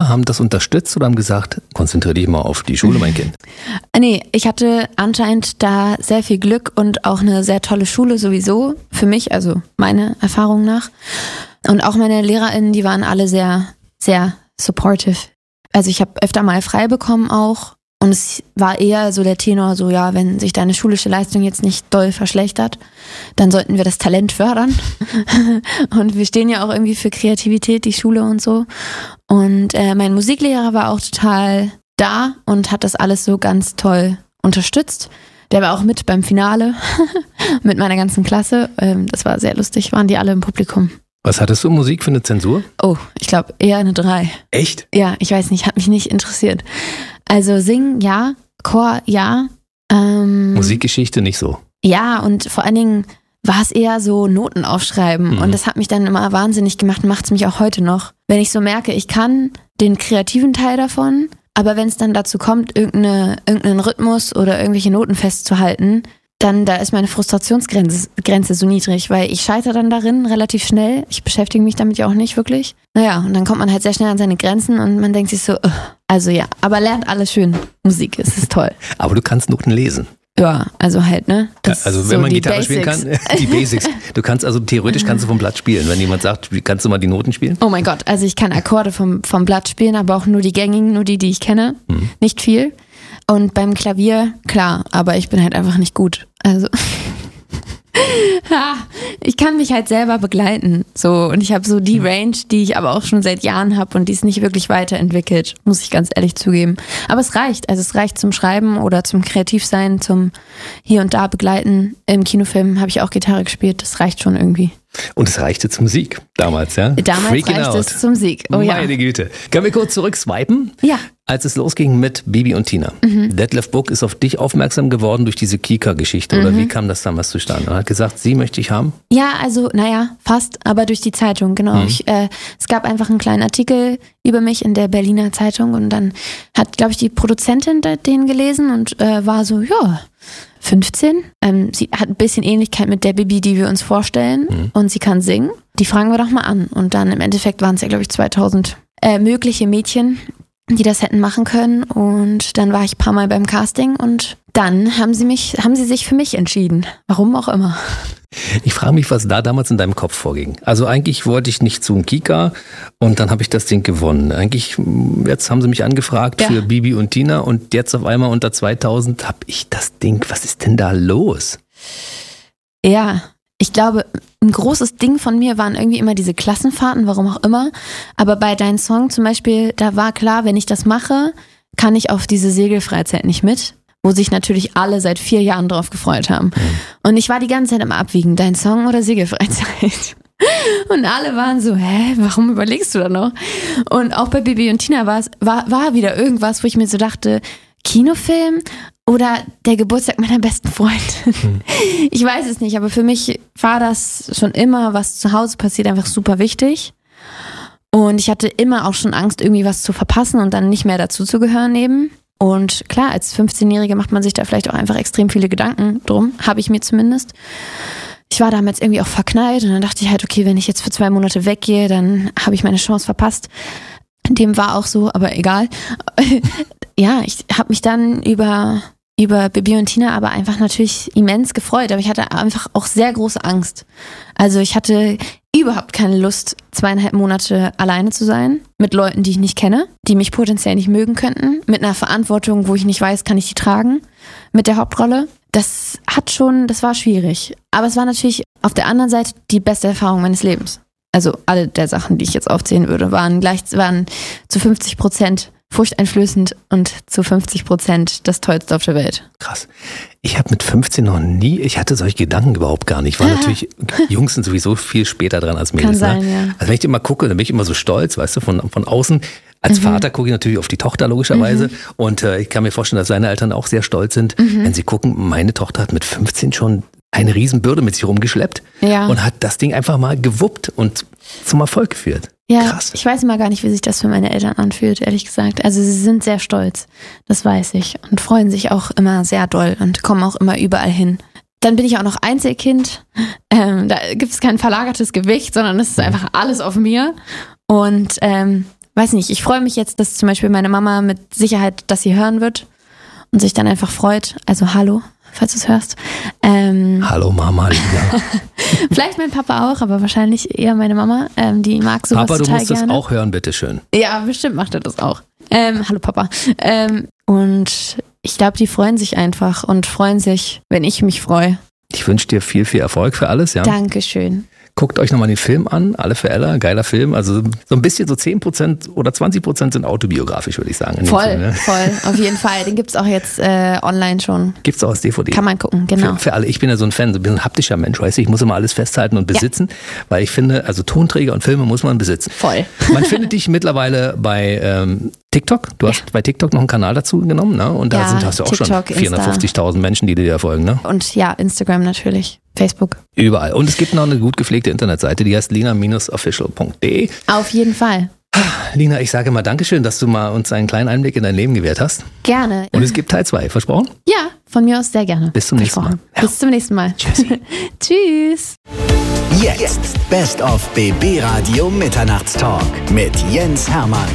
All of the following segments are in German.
Lehrer haben das unterstützt oder haben gesagt, konzentriere dich mal auf die Schule, mein Kind? Nee, ich hatte anscheinend da sehr viel Glück und auch eine sehr tolle Schule sowieso für mich, also meine Erfahrung nach. Und auch meine LehrerInnen, die waren alle sehr, sehr supportive. Also ich habe öfter mal frei bekommen auch. Und es war eher so der Tenor, so ja, wenn sich deine schulische Leistung jetzt nicht doll verschlechtert, dann sollten wir das Talent fördern. Und wir stehen ja auch irgendwie für Kreativität, die Schule und so. Und mein Musiklehrer war auch total da und hat das alles so ganz toll unterstützt. Der war auch mit beim Finale mit meiner ganzen Klasse. Das war sehr lustig, waren die alle im Publikum. Was hattest du Musik für eine Zensur? Oh, ich glaube eher eine 3. Echt? Ja, ich weiß nicht, hat mich nicht interessiert. Also singen, ja, Chor, ja. Musikgeschichte nicht so. Ja, und vor allen Dingen war es eher so Noten aufschreiben. Und das hat mich dann immer wahnsinnig gemacht und macht es mich auch heute noch. Wenn ich so merke, ich kann den kreativen Teil davon, aber wenn es dann dazu kommt, irgendeinen Rhythmus oder irgendwelche Noten festzuhalten, dann da ist meine Frustrationsgrenze so niedrig, weil ich scheitere dann darin relativ schnell. Ich beschäftige mich damit ja auch nicht wirklich. Naja, und dann kommt man halt sehr schnell an seine Grenzen und man denkt sich so, also ja, aber lernt alles schön. Musik, es ist toll. Aber du kannst Noten lesen. Ja, also halt, ne? Das also wenn so man Gitarre spielen kann, die Basics. Du kannst also theoretisch kannst du vom Blatt spielen. Wenn jemand sagt, kannst du mal die Noten spielen? Oh mein Gott, also ich kann Akkorde vom Blatt spielen, aber auch nur die gängigen, nur die ich kenne. Nicht viel. Und beim Klavier, klar, aber ich bin halt einfach nicht gut. Also ich kann mich halt selber begleiten. So, und ich habe so die Range, die ich aber auch schon seit Jahren habe und die ist nicht wirklich weiterentwickelt, muss ich ganz ehrlich zugeben. Aber es reicht. Also es reicht zum Schreiben oder zum Kreativsein, zum hier und da begleiten. Im Kinofilm habe ich auch Gitarre gespielt. Das reicht schon irgendwie. Und es reichte zur Musik damals, ja? Damals reichte es zur Musik. Oh ja. Meine Güte. Können wir kurz zurück swipen? Ja. Als es losging mit Bibi und Tina. Detlef Buck ist auf dich aufmerksam geworden durch diese Kika-Geschichte. Oder wie kam das damals zustande? Er hat gesagt, sie möchte ich haben? Ja, also, naja, fast, aber durch die Zeitung, genau. Es gab einfach einen kleinen Artikel über mich in der Berliner Zeitung und dann hat, glaube ich, die Produzentin den gelesen und war so, ja, 15. Sie hat ein bisschen Ähnlichkeit mit der Bibi, die wir uns vorstellen und sie kann singen. Die fragen wir doch mal an. Und dann im Endeffekt waren es ja, glaube ich, 2000 mögliche Mädchen, die das hätten machen können. Und dann war ich ein paar Mal beim Casting und dann haben sie sich für mich entschieden. Warum auch immer. Ich frage mich, was da damals in deinem Kopf vorging. Also eigentlich wollte ich nicht zum Kika und dann habe ich das Ding gewonnen. Eigentlich, jetzt haben sie mich angefragt für Bibi und Tina und jetzt auf einmal unter 2000 habe ich das Ding. Was ist denn da los? Ja, ich glaube, ein großes Ding von mir waren irgendwie immer diese Klassenfahrten, warum auch immer. Aber bei deinem Song zum Beispiel, da war klar, wenn ich das mache, kann ich auf diese Segelfreizeit nicht mit. Wo sich natürlich alle seit 4 Jahren drauf gefreut haben. Und ich war die ganze Zeit am Abwiegen, dein Song oder Segelfreizeit? Und alle waren so, warum überlegst du da noch? Und auch bei Bibi und Tina war wieder irgendwas, wo ich mir so dachte, Kinofilm oder der Geburtstag meiner besten Freundin? Ich weiß es nicht, aber für mich war das schon immer, was zu Hause passiert, einfach super wichtig. Und ich hatte immer auch schon Angst, irgendwie was zu verpassen und dann nicht mehr dazuzugehören eben. Und klar, als 15-Jährige macht man sich da vielleicht auch einfach extrem viele Gedanken drum, habe ich mir zumindest. Ich war damals irgendwie auch verknallt und dann dachte ich halt, okay, wenn ich jetzt für 2 Monate weggehe, dann habe ich meine Chance verpasst. Dem war auch so, aber egal. Ja, ich habe mich dann über Bibi und Tina aber einfach natürlich immens gefreut, aber ich hatte einfach auch sehr große Angst. Also ich hatte überhaupt keine Lust, 2,5 Monate alleine zu sein, mit Leuten, die ich nicht kenne, die mich potenziell nicht mögen könnten, mit einer Verantwortung, wo ich nicht weiß, kann ich die tragen, mit der Hauptrolle. Das war schwierig. Aber es war natürlich auf der anderen Seite die beste Erfahrung meines Lebens. Also alle der Sachen, die ich jetzt aufzählen würde, waren zu 50% furchteinflößend und zu 50% das Tollste auf der Welt. Krass. Ich habe mit 15 ich hatte solche Gedanken überhaupt gar nicht. War natürlich, Jungs sind sowieso viel später dran als Mädels. Kann sein, ja. Also wenn ich immer gucke, dann bin ich immer so stolz, weißt du, von außen. Als Vater gucke ich natürlich auf die Tochter logischerweise und ich kann mir vorstellen, dass seine Eltern auch sehr stolz sind, wenn sie gucken, meine Tochter hat mit 15 schon eine Riesenbürde mit sich rumgeschleppt und hat das Ding einfach mal gewuppt und zum Erfolg geführt. Ja, krass. Ich weiß immer gar nicht, wie sich das für meine Eltern anfühlt, ehrlich gesagt. Also sie sind sehr stolz, das weiß ich. Und freuen sich auch immer sehr doll und kommen auch immer überall hin. Dann bin ich auch noch Einzelkind. Da gibt es kein verlagertes Gewicht, sondern es ist einfach alles auf mir. Und weiß nicht, ich freue mich jetzt, dass zum Beispiel meine Mama mit Sicherheit das hier hören wird und sich dann einfach freut. Also hallo, falls du es hörst. Hallo Mama, Lina. Vielleicht mein Papa auch, aber wahrscheinlich eher meine Mama. Die mag sowas Papa, total du musst gerne. das auch hören, bitteschön. Ja, bestimmt macht er das auch. Hallo Papa. Und ich glaube, die freuen sich einfach und freuen sich, wenn ich mich freue. Ich wünsche dir viel, viel Erfolg für alles. Ja? Dankeschön. Guckt euch nochmal den Film an, Alle für Ella, geiler Film. Also so ein bisschen so 10% oder 20% sind autobiografisch, würde ich sagen. Voll, auf jeden Fall. Den gibt es auch jetzt online schon. Gibt's auch als DVD. Kann man gucken, genau. Für alle. Ich bin ja so ein Fan, so ein haptischer Mensch, weißt du, ich muss immer alles festhalten und besitzen, weil ich finde, also Tonträger und Filme muss man besitzen. Voll. Man findet dich mittlerweile bei TikTok. Du hast bei TikTok noch einen Kanal dazu genommen, ne? Und da hast du auch TikTok, schon 450.000 Menschen, die dir folgen, ne? Und ja, Instagram natürlich, Facebook. Überall. Und es gibt noch eine gut gepflegte Internetseite, die heißt lina-official.de. Auf jeden Fall. Lina, ich sage mal Dankeschön, dass du mal uns einen kleinen Einblick in dein Leben gewährt hast. Gerne. Und es gibt Teil 2, versprochen? Ja, von mir aus sehr gerne. Bis zum nächsten Mal. Ja. Bis zum nächsten Mal. Tschüssi. Tschüss. Jetzt Best of BB Radio Mitternachtstalk mit Jens Hermann.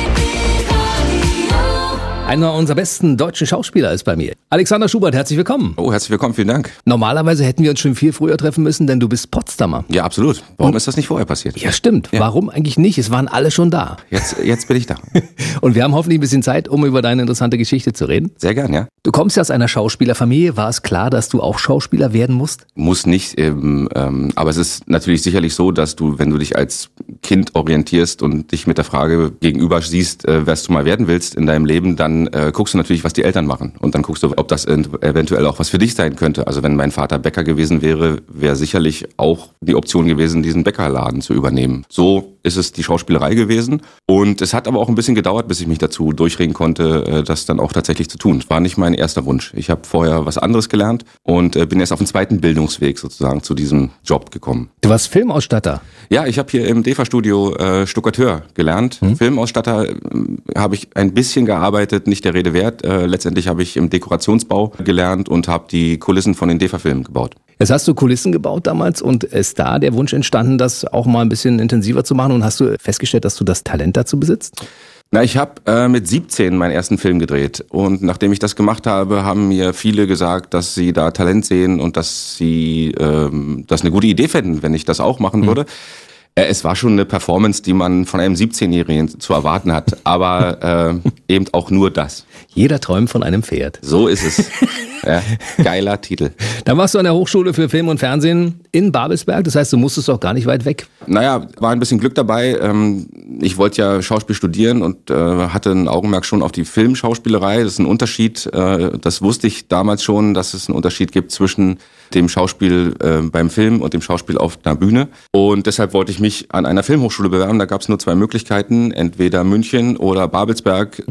Einer unserer besten deutschen Schauspieler ist bei mir. Alexander Schubert, herzlich willkommen. Oh, herzlich willkommen, vielen Dank. Normalerweise hätten wir uns schon viel früher treffen müssen, denn du bist Potsdamer. Ja, absolut. Warum ist das nicht vorher passiert? Ja, stimmt. Ja. Warum eigentlich nicht? Es waren alle schon da. Jetzt bin ich da. Und wir haben hoffentlich ein bisschen Zeit, um über deine interessante Geschichte zu reden. Sehr gern, ja. Du kommst ja aus einer Schauspielerfamilie. War es klar, dass du auch Schauspieler werden musst? Muss nicht, aber es ist natürlich sicherlich so, dass du, wenn du dich als Kind orientierst und dich mit der Frage gegenüber siehst, was du mal werden willst in deinem Leben, dann guckst du natürlich, was die Eltern machen. Und dann guckst du, ob das eventuell auch was für dich sein könnte. Also wenn mein Vater Bäcker gewesen wäre, wäre sicherlich auch die Option gewesen, diesen Bäckerladen zu übernehmen. So ist es die Schauspielerei gewesen. Und es hat aber auch ein bisschen gedauert, bis ich mich dazu durchringen konnte, das dann auch tatsächlich zu tun. Es war nicht mein erster Wunsch. Ich habe vorher was anderes gelernt und bin erst auf den zweiten Bildungsweg sozusagen zu diesem Job gekommen. Du warst Filmausstatter. Ja, ich habe hier im DEFA-Studio Stuckateur gelernt. Filmausstatter habe ich ein bisschen gearbeitet, nicht der Rede wert. Letztendlich habe ich im Dekorationsbau gelernt und habe die Kulissen von den DEFA-Filmen gebaut. Jetzt hast du Kulissen gebaut damals und ist da der Wunsch entstanden, das auch mal ein bisschen intensiver zu machen und hast du festgestellt, dass du das Talent dazu besitzt? Na, ich habe mit 17 meinen ersten Film gedreht und nachdem ich das gemacht habe, haben mir viele gesagt, dass sie da Talent sehen und dass sie das eine gute Idee fänden, wenn ich das auch machen würde. Es war schon eine Performance, die man von einem 17-Jährigen zu erwarten hat, aber eben auch nur das. Jeder träumt von einem Pferd. So ist es. Ja, geiler Titel. Dann warst du an der Hochschule für Film und Fernsehen in Babelsberg, das heißt, du musstest auch gar nicht weit weg. Naja, war ein bisschen Glück dabei. Ich wollte ja Schauspiel studieren und hatte ein Augenmerk schon auf die Filmschauspielerei. Das ist ein Unterschied, das wusste ich damals schon, dass es einen Unterschied gibt zwischen dem Schauspiel beim Film und dem Schauspiel auf einer Bühne. Und deshalb wollte ich mich an einer Filmhochschule bewerben. Da gab es nur zwei Möglichkeiten, entweder München oder Babelsberg.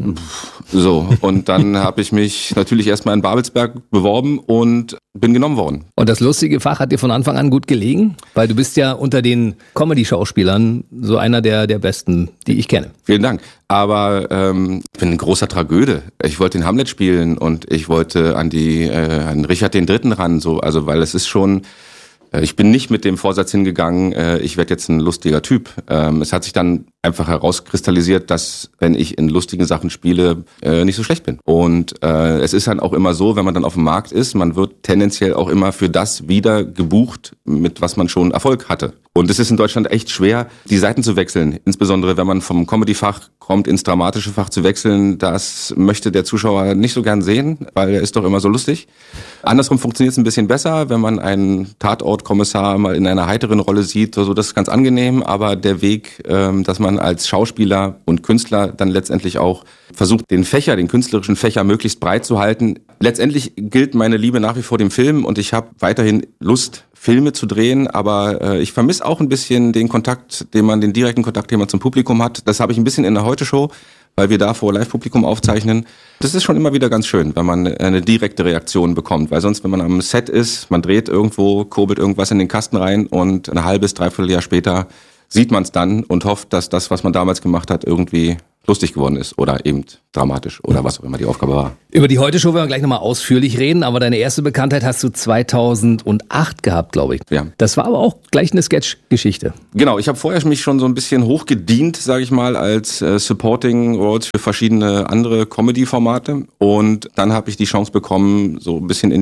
So, und dann habe ich mich natürlich erstmal in Babelsberg beworben und bin genommen worden. Und das lustige Fach hat dir von Anfang an gut gelegen? Weil du bist ja unter den Comedy-Schauspielern so einer der besten, die ich kenne. Vielen Dank. Aber ich bin ein großer Tragöde. Ich wollte den Hamlet spielen und ich wollte an Richard III. Ran, so, also weil es ist schon, ich bin nicht mit dem Vorsatz hingegangen, ich werde jetzt ein lustiger Typ. Es hat sich dann einfach herauskristallisiert, dass, wenn ich in lustigen Sachen spiele, nicht so schlecht bin. Und es ist dann auch immer so, wenn man dann auf dem Markt ist, man wird tendenziell auch immer für das wieder gebucht, mit was man schon Erfolg hatte. Und es ist in Deutschland echt schwer, die Seiten zu wechseln. Insbesondere, wenn man vom Comedy-Fach kommt, ins dramatische Fach zu wechseln. Das möchte der Zuschauer nicht so gern sehen, weil er ist doch immer so lustig. Andersrum funktioniert es ein bisschen besser, wenn man einen Tatortkommissar mal in einer heiteren Rolle sieht. Also das ist ganz angenehm, aber der Weg, dass man als Schauspieler und Künstler dann letztendlich auch versucht, den künstlerischen Fächer möglichst breit zu halten. Letztendlich gilt meine Liebe nach wie vor dem Film und ich habe weiterhin Lust, Filme zu drehen, aber ich vermisse auch ein bisschen den direkten Kontakt, den man zum Publikum hat. Das habe ich ein bisschen in der Heute-Show, weil wir da vor Live-Publikum aufzeichnen. Das ist schon immer wieder ganz schön, wenn man eine direkte Reaktion bekommt, weil sonst, wenn man am Set ist, man dreht irgendwo, kurbelt irgendwas in den Kasten rein und ein halbes, dreiviertel Jahr später sieht man es dann und hofft, dass das, was man damals gemacht hat, irgendwie lustig geworden ist oder eben dramatisch oder was auch immer die Aufgabe war. Über die Heute-Show werden wir gleich nochmal ausführlich reden, aber deine erste Bekanntheit hast du 2008 gehabt, glaube ich. Ja. Das war aber auch gleich eine Sketch-Geschichte. Genau, ich habe vorher mich schon so ein bisschen hochgedient, sage ich mal, als Supporting Roles für verschiedene andere Comedy-Formate und dann habe ich die Chance bekommen, so ein bisschen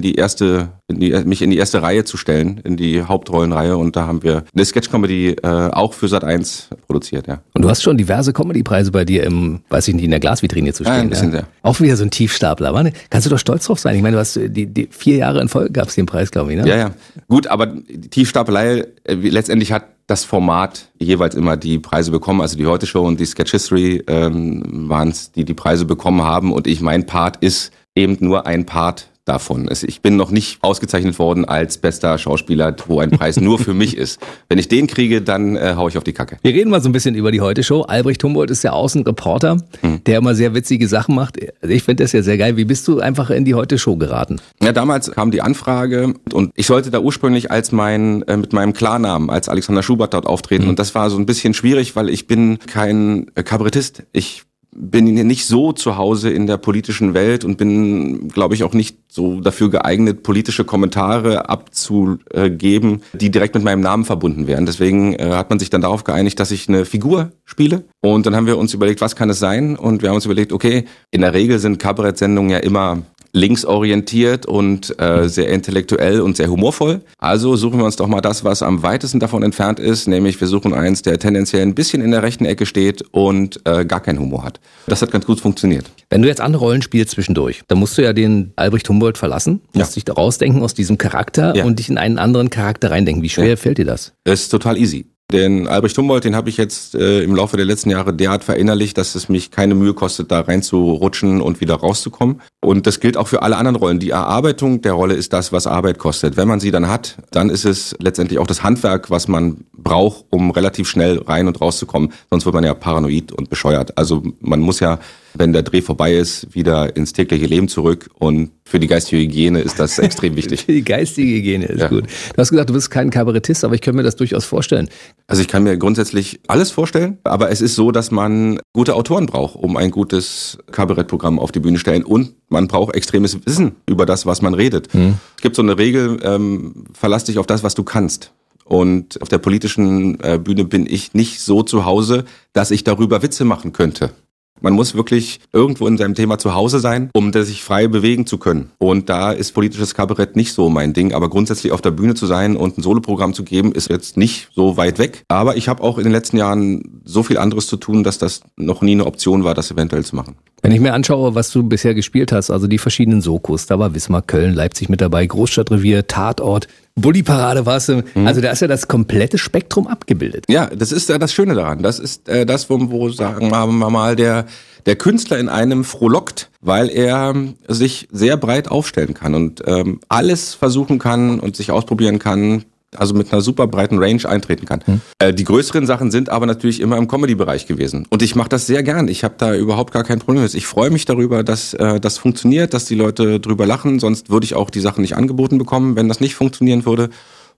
mich in die erste Reihe zu stellen, in die Hauptrollenreihe und da haben wir eine Sketch-Comedy auch für Sat.1 produziert, ja. Und du hast schon diverse Comedy-Preise bei dir in der Glasvitrine zu stehen. Ja, ein bisschen sehr. Auch wieder so ein Tiefstapler. Kannst du doch stolz drauf sein? Ich meine, du hast die 4 Jahre in Folge gab es den Preis, glaube ich, ne? Ja. Gut, aber die Tiefstapelei, letztendlich hat das Format jeweils immer die Preise bekommen. Also die Heute-Show und die Sketch History waren es, die Preise bekommen haben. Und mein Part ist eben nur ein Part davon. Ich bin noch nicht ausgezeichnet worden als bester Schauspieler, wo ein Preis nur für mich ist. Wenn ich den kriege, dann hau ich auf die Kacke. Wir reden mal so ein bisschen über die Heute-Show. Albrecht Humboldt ist ja Außenreporter, der immer sehr witzige Sachen macht. Also ich finde das ja sehr geil. Wie bist du einfach in die Heute-Show geraten? Ja, damals kam die Anfrage und ich sollte da ursprünglich mit meinem Klarnamen als Alexander Schubert dort auftreten. Und das war so ein bisschen schwierig, weil ich bin kein Kabarettist. Ich bin nicht so zu Hause in der politischen Welt und bin, glaube ich, auch nicht so dafür geeignet, politische Kommentare abzugeben, die direkt mit meinem Namen verbunden wären. Deswegen hat man sich dann darauf geeinigt, dass ich eine Figur spiele. Und dann haben wir uns überlegt, was kann es sein? Und wir haben uns überlegt, okay, in der Regel sind Kabarettsendungen ja immer linksorientiert und sehr intellektuell und sehr humorvoll. Also suchen wir uns doch mal das, was am weitesten davon entfernt ist, nämlich wir suchen eins, der tendenziell ein bisschen in der rechten Ecke steht und gar keinen Humor hat. Das hat ganz gut funktioniert. Wenn du jetzt andere Rollen spielst zwischendurch, dann musst du ja den Albrecht Humboldt verlassen, musst dich da rausdenken aus diesem Charakter und dich in einen anderen Charakter reindenken. Wie schwer fällt dir das? Das ist total easy. Den Albrecht Humboldt, den habe ich jetzt im Laufe der letzten Jahre derart verinnerlicht, dass es mich keine Mühe kostet, da reinzurutschen und wieder rauszukommen. Und das gilt auch für alle anderen Rollen. Die Erarbeitung der Rolle ist das, was Arbeit kostet. Wenn man sie dann hat, dann ist es letztendlich auch das Handwerk, was man braucht, um relativ schnell rein und rauszukommen. Sonst wird man ja paranoid und bescheuert. Also man muss ja, wenn der Dreh vorbei ist, wieder ins tägliche Leben zurück. Und für die geistige Hygiene ist das extrem wichtig. Für die geistige Hygiene ist gut. Du hast gesagt, du bist kein Kabarettist, aber ich könnte mir das durchaus vorstellen. Also ich kann mir grundsätzlich alles vorstellen, aber es ist so, dass man gute Autoren braucht, um ein gutes Kabarettprogramm auf die Bühne zu stellen und man braucht extremes Wissen über das, was man redet. Es gibt so eine Regel, verlass dich auf das, was du kannst. Und auf der politischen Bühne bin ich nicht so zu Hause, dass ich darüber Witze machen könnte. Man muss wirklich irgendwo in seinem Thema zu Hause sein, um sich frei bewegen zu können. Und da ist politisches Kabarett nicht so mein Ding. Aber grundsätzlich auf der Bühne zu sein und ein Soloprogramm zu geben, ist jetzt nicht so weit weg. Aber ich habe auch in den letzten Jahren so viel anderes zu tun, dass das noch nie eine Option war, das eventuell zu machen. Wenn ich mir anschaue, was du bisher gespielt hast, also die verschiedenen Sokos, da war Wismar, Köln, Leipzig mit dabei, Großstadtrevier, Tatort, Bulli-Parade warst du. Also da ist ja das komplette Spektrum abgebildet. Ja, das ist ja das Schöne daran. Das ist das, wo sagen wir mal, der Künstler in einem frohlockt, weil er sich sehr breit aufstellen kann und alles versuchen kann und sich ausprobieren kann. Also mit einer super breiten Range eintreten kann. Die größeren Sachen sind aber natürlich immer im Comedy-Bereich gewesen. Und ich mache das sehr gern. Ich habe da überhaupt gar kein Problem mit. Ich freue mich darüber, dass das funktioniert, dass die Leute drüber lachen. Sonst würde ich auch die Sachen nicht angeboten bekommen, wenn das nicht funktionieren würde.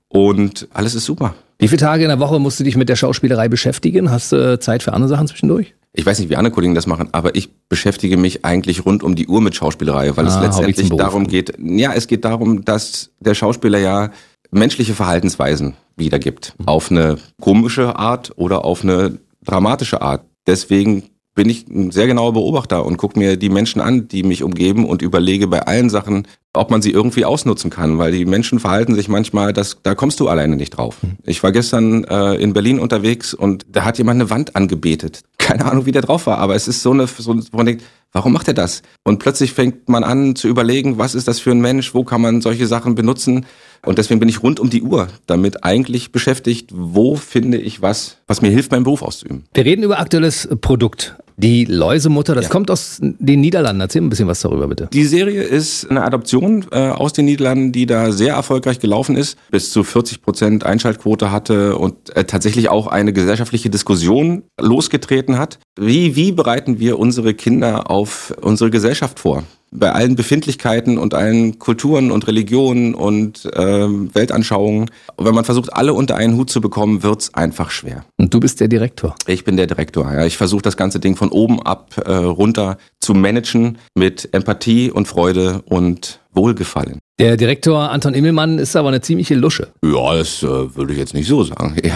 Und alles ist super. Wie viele Tage in der Woche musst du dich mit der Schauspielerei beschäftigen? Hast du Zeit für andere Sachen zwischendurch? Ich weiß nicht, wie andere Kollegen das machen, aber ich beschäftige mich eigentlich rund um die Uhr mit Schauspielerei, weil es letztendlich darum geht, es geht darum, dass der Schauspieler ja menschliche Verhaltensweisen wiedergibt. Auf eine komische Art oder auf eine dramatische Art. Deswegen bin ich ein sehr genauer Beobachter und gucke mir die Menschen an, die mich umgeben und überlege bei allen Sachen, ob man sie irgendwie ausnutzen kann, weil die Menschen verhalten sich manchmal, da kommst du alleine nicht drauf. Ich war gestern in Berlin unterwegs und da hat jemand eine Wand angebetet. Keine Ahnung, wie der drauf war, aber es ist wo man denkt, warum macht er das? Und plötzlich fängt man an zu überlegen, was ist das für ein Mensch, wo kann man solche Sachen benutzen? Und deswegen bin ich rund um die Uhr damit eigentlich beschäftigt, wo finde ich was mir hilft, meinen Beruf auszuüben. Wir reden über aktuelles Produkt. Die Läusemutter, das kommt aus den Niederlanden. Erzähl ein bisschen was darüber, bitte. Die Serie ist eine Adaption aus den Niederlanden, die da sehr erfolgreich gelaufen ist, bis zu 40% Einschaltquote hatte und tatsächlich auch eine gesellschaftliche Diskussion losgetreten hat. Wie bereiten wir unsere Kinder auf unsere Gesellschaft vor? Bei allen Befindlichkeiten und allen Kulturen und Religionen und Weltanschauungen. Und wenn man versucht, alle unter einen Hut zu bekommen, wird's einfach schwer. Und du bist der Direktor? Ich bin der Direktor, ja. Ich versuche das ganze Ding von oben ab runter zu managen mit Empathie und Freude und Wohlgefallen. Der Direktor Anton Immelmann ist aber eine ziemliche Lusche. Ja, das würde ich jetzt nicht so sagen. Ja.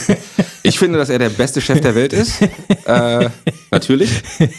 Ich finde, dass er der beste Chef der Welt ist. Natürlich.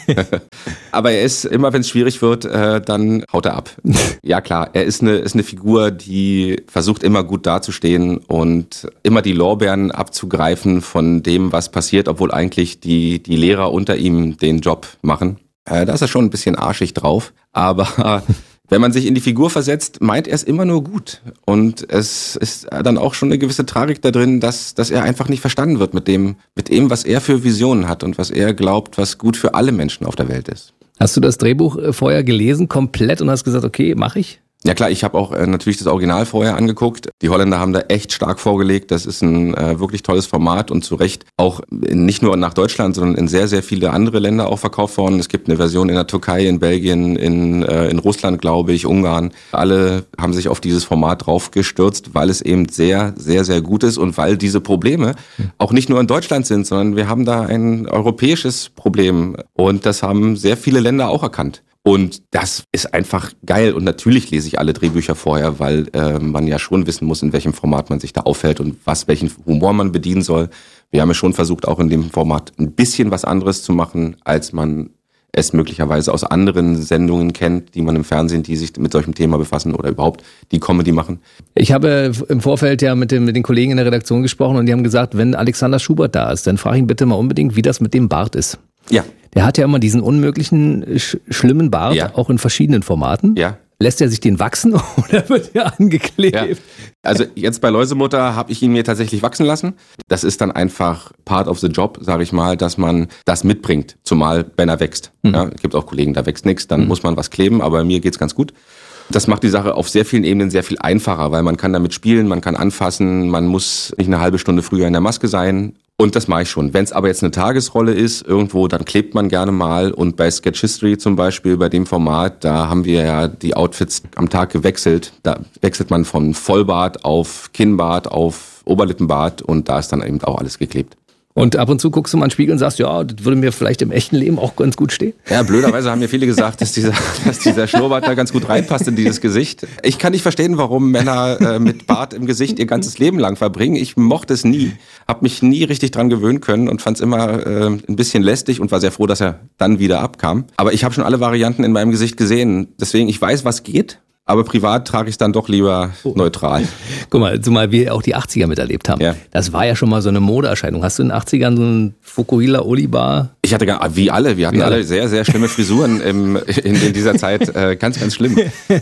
Aber er ist, immer wenn es schwierig wird, dann haut er ab. Ja klar, er ist eine Figur, die versucht immer gut dazustehen und immer die Lorbeeren abzugreifen von dem, was passiert, obwohl eigentlich die Lehrer unter ihm den Job machen. Da ist er schon ein bisschen arschig drauf. Aber wenn man sich in die Figur versetzt, meint er es immer nur gut. Und es ist dann auch schon eine gewisse Tragik da drin, dass er einfach nicht verstanden wird mit dem, was er für Visionen hat und was er glaubt, was gut für alle Menschen auf der Welt ist. Hast du das Drehbuch vorher gelesen, komplett, und hast gesagt, okay, mache ich? Ja klar, ich habe auch natürlich das Original vorher angeguckt. Die Holländer haben da echt stark vorgelegt. Das ist ein wirklich tolles Format und zu Recht auch nicht nur nach Deutschland, sondern in sehr, sehr viele andere Länder auch verkauft worden. Es gibt eine Version in der Türkei, in Belgien, in Russland, glaube ich, Ungarn. Alle haben sich auf dieses Format draufgestürzt, weil es eben sehr, sehr, sehr gut ist und weil diese Probleme auch nicht nur in Deutschland sind, sondern wir haben da ein europäisches Problem und das haben sehr viele Länder auch erkannt. Und das ist einfach geil. Und natürlich lese ich alle Drehbücher vorher, weil man ja schon wissen muss, in welchem Format man sich da aufhält und welchen Humor man bedienen soll. Wir haben ja schon versucht, auch in dem Format ein bisschen was anderes zu machen, als man es möglicherweise aus anderen Sendungen kennt, die man im Fernsehen, die sich mit solchem Thema befassen oder überhaupt die Comedy machen. Ich habe im Vorfeld ja mit den Kollegen in der Redaktion gesprochen und die haben gesagt, wenn Alexander Schubert da ist, dann frag ihn bitte mal unbedingt, wie das mit dem Bart ist. Ja. Der hat ja immer diesen unmöglichen, schlimmen Bart, Ja. auch in verschiedenen Formaten. Ja. Lässt er sich den wachsen oder wird er angeklebt? Ja. Also jetzt bei Läusemutter habe ich ihn mir tatsächlich wachsen lassen. Das ist dann einfach part of the job, sage ich mal, dass man das mitbringt, zumal wenn er wächst. Ja, es gibt auch Kollegen, da wächst nichts, dann muss man was kleben, aber mir geht's ganz gut. Das macht die Sache auf sehr vielen Ebenen sehr viel einfacher, weil man kann damit spielen, man kann anfassen, man muss nicht eine halbe Stunde früher in der Maske sein. Und das mache ich schon. Wenn es aber jetzt eine Tagesrolle ist, irgendwo, dann klebt man gerne mal. Und bei Sketch History zum Beispiel, bei dem Format, da haben wir ja die Outfits am Tag gewechselt. Da wechselt man von Vollbart auf Kinnbart auf Oberlippenbart und da ist dann eben auch alles geklebt. Und ab und zu guckst du mal in den Spiegel und sagst, ja, das würde mir vielleicht im echten Leben auch ganz gut stehen. Ja, blöderweise haben mir viele gesagt, dass dieser Schnurrbart da ganz gut reinpasst in dieses Gesicht. Ich kann nicht verstehen, warum Männer mit Bart im Gesicht ihr ganzes Leben lang verbringen. Ich mochte es nie, habe mich nie richtig dran gewöhnen können und fand es immer ein bisschen lästig und war sehr froh, dass er dann wieder abkam. Aber ich habe schon alle Varianten in meinem Gesicht gesehen. Deswegen, ich weiß, was geht. Aber privat trage ich es dann doch lieber neutral. Guck mal, zumal wir auch die 80er miterlebt haben. Ja. Das war ja schon mal so eine Modeerscheinung. Hast du in den 80ern so einen Fukuhila Olibar? Ich hatte wir hatten alle sehr, sehr schlimme Frisuren in dieser Zeit. Ganz, ganz schlimm.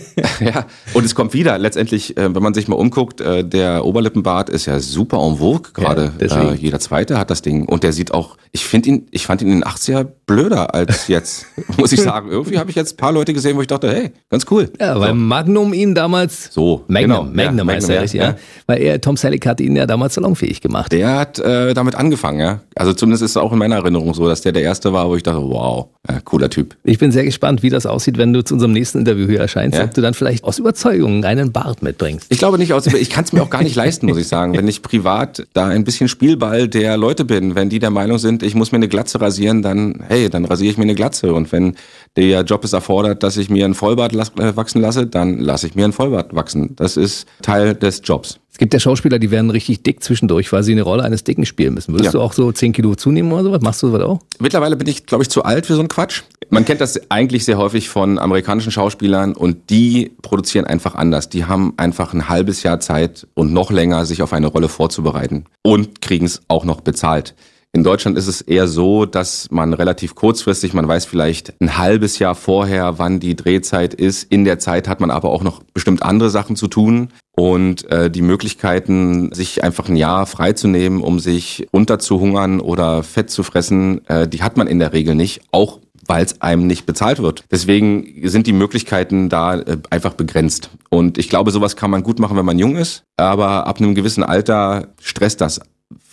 Ja. Und es kommt wieder. Letztendlich, wenn man sich mal umguckt, der Oberlippenbart ist ja super en vogue gerade. Ja, jeder Zweite hat das Ding. Und der sieht auch, ich fand ihn in den 80er blöder als jetzt, muss ich sagen. Irgendwie habe ich jetzt ein paar Leute gesehen, wo ich dachte, hey, ganz cool. Ja, weil Magnum ihn damals... So, Magnum genau. heißt er, ja. Weil Tom Selleck hat ihn ja damals salonfähig gemacht. Der hat damit angefangen, ja. Also zumindest ist es auch in meiner Erinnerung so, dass der erste war, wo ich dachte, wow, cooler Typ. Ich bin sehr gespannt, wie das aussieht, wenn du zu unserem nächsten Interview hier erscheinst, ob du dann vielleicht aus Überzeugung einen Bart mitbringst. Ich glaube nicht, ich kann es mir auch gar nicht leisten, muss ich sagen. Wenn ich privat da ein bisschen Spielball der Leute bin, wenn die der Meinung sind, ich muss mir eine Glatze rasieren, dann rasiere ich mir eine Glatze. Und wenn der Job es erfordert, dass ich mir einen Vollbart wachsen lasse, dann lasse ich mir einen Vollbart wachsen. Das ist Teil des Jobs. Es gibt ja Schauspieler, die werden richtig dick zwischendurch, weil sie eine Rolle eines Dicken spielen müssen. Würdest du auch so 10 Kilo zunehmen oder sowas? Machst du sowas auch? Mittlerweile bin ich, glaube ich, zu alt für so einen Quatsch. Man kennt das eigentlich sehr häufig von amerikanischen Schauspielern und die produzieren einfach anders. Die haben einfach ein halbes Jahr Zeit und noch länger, sich auf eine Rolle vorzubereiten und kriegen es auch noch bezahlt. In Deutschland ist es eher so, dass man relativ kurzfristig, man weiß vielleicht ein halbes Jahr vorher, wann die Drehzeit ist. In der Zeit hat man aber auch noch bestimmt andere Sachen zu tun. Und die Möglichkeiten, sich einfach ein Jahr freizunehmen, um sich runterzuhungern oder Fett zu fressen, die hat man in der Regel nicht, auch weil es einem nicht bezahlt wird. Deswegen sind die Möglichkeiten da einfach begrenzt. Und ich glaube, sowas kann man gut machen, wenn man jung ist. Aber ab einem gewissen Alter stresst das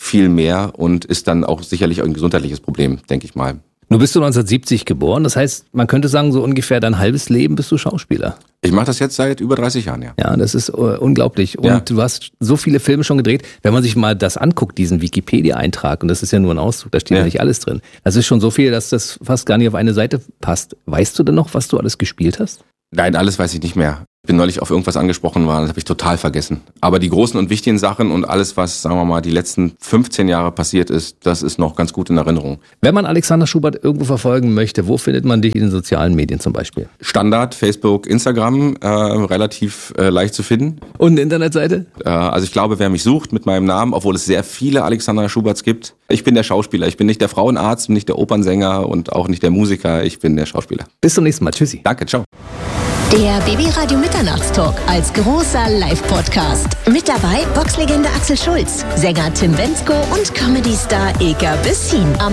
viel mehr und ist dann auch sicherlich ein gesundheitliches Problem, denke ich mal. Nun bist du 1970 geboren, das heißt, man könnte sagen, so ungefähr dein halbes Leben bist du Schauspieler. Ich mache das jetzt seit über 30 Jahren, ja. Ja, das ist unglaublich. Und du hast so viele Filme schon gedreht. Wenn man sich mal das anguckt, diesen Wikipedia-Eintrag, und das ist ja nur ein Auszug, da steht ja nicht alles drin. Das ist schon so viel, dass das fast gar nicht auf eine Seite passt. Weißt du denn noch, was du alles gespielt hast? Nein, alles weiß ich nicht mehr. Ich bin neulich auf irgendwas angesprochen worden, das habe ich total vergessen. Aber die großen und wichtigen Sachen und alles, was, sagen wir mal, die letzten 15 Jahre passiert ist, das ist noch ganz gut in Erinnerung. Wenn man Alexander Schubert irgendwo verfolgen möchte, wo findet man dich in den sozialen Medien zum Beispiel? Standard, Facebook, Instagram, relativ leicht zu finden. Und eine Internetseite? Also ich glaube, wer mich sucht mit meinem Namen, obwohl es sehr viele Alexander Schuberts gibt, ich bin der Schauspieler. Ich bin nicht der Frauenarzt, nicht der Opernsänger und auch nicht der Musiker. Ich bin der Schauspieler. Bis zum nächsten Mal. Tschüssi. Danke, ciao. Der BB-Radio Mitternachtstalk als großer Live-Podcast. Mit dabei Boxlegende Axel Schulz, Sänger Tim Bendzko und Comedy-Star Ilka Bessin. Am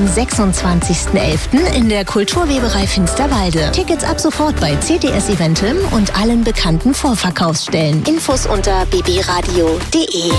26.11. in der Kulturweberei Finsterwalde. Tickets ab sofort bei CTS Eventim und allen bekannten Vorverkaufsstellen. Infos unter bbradio.de.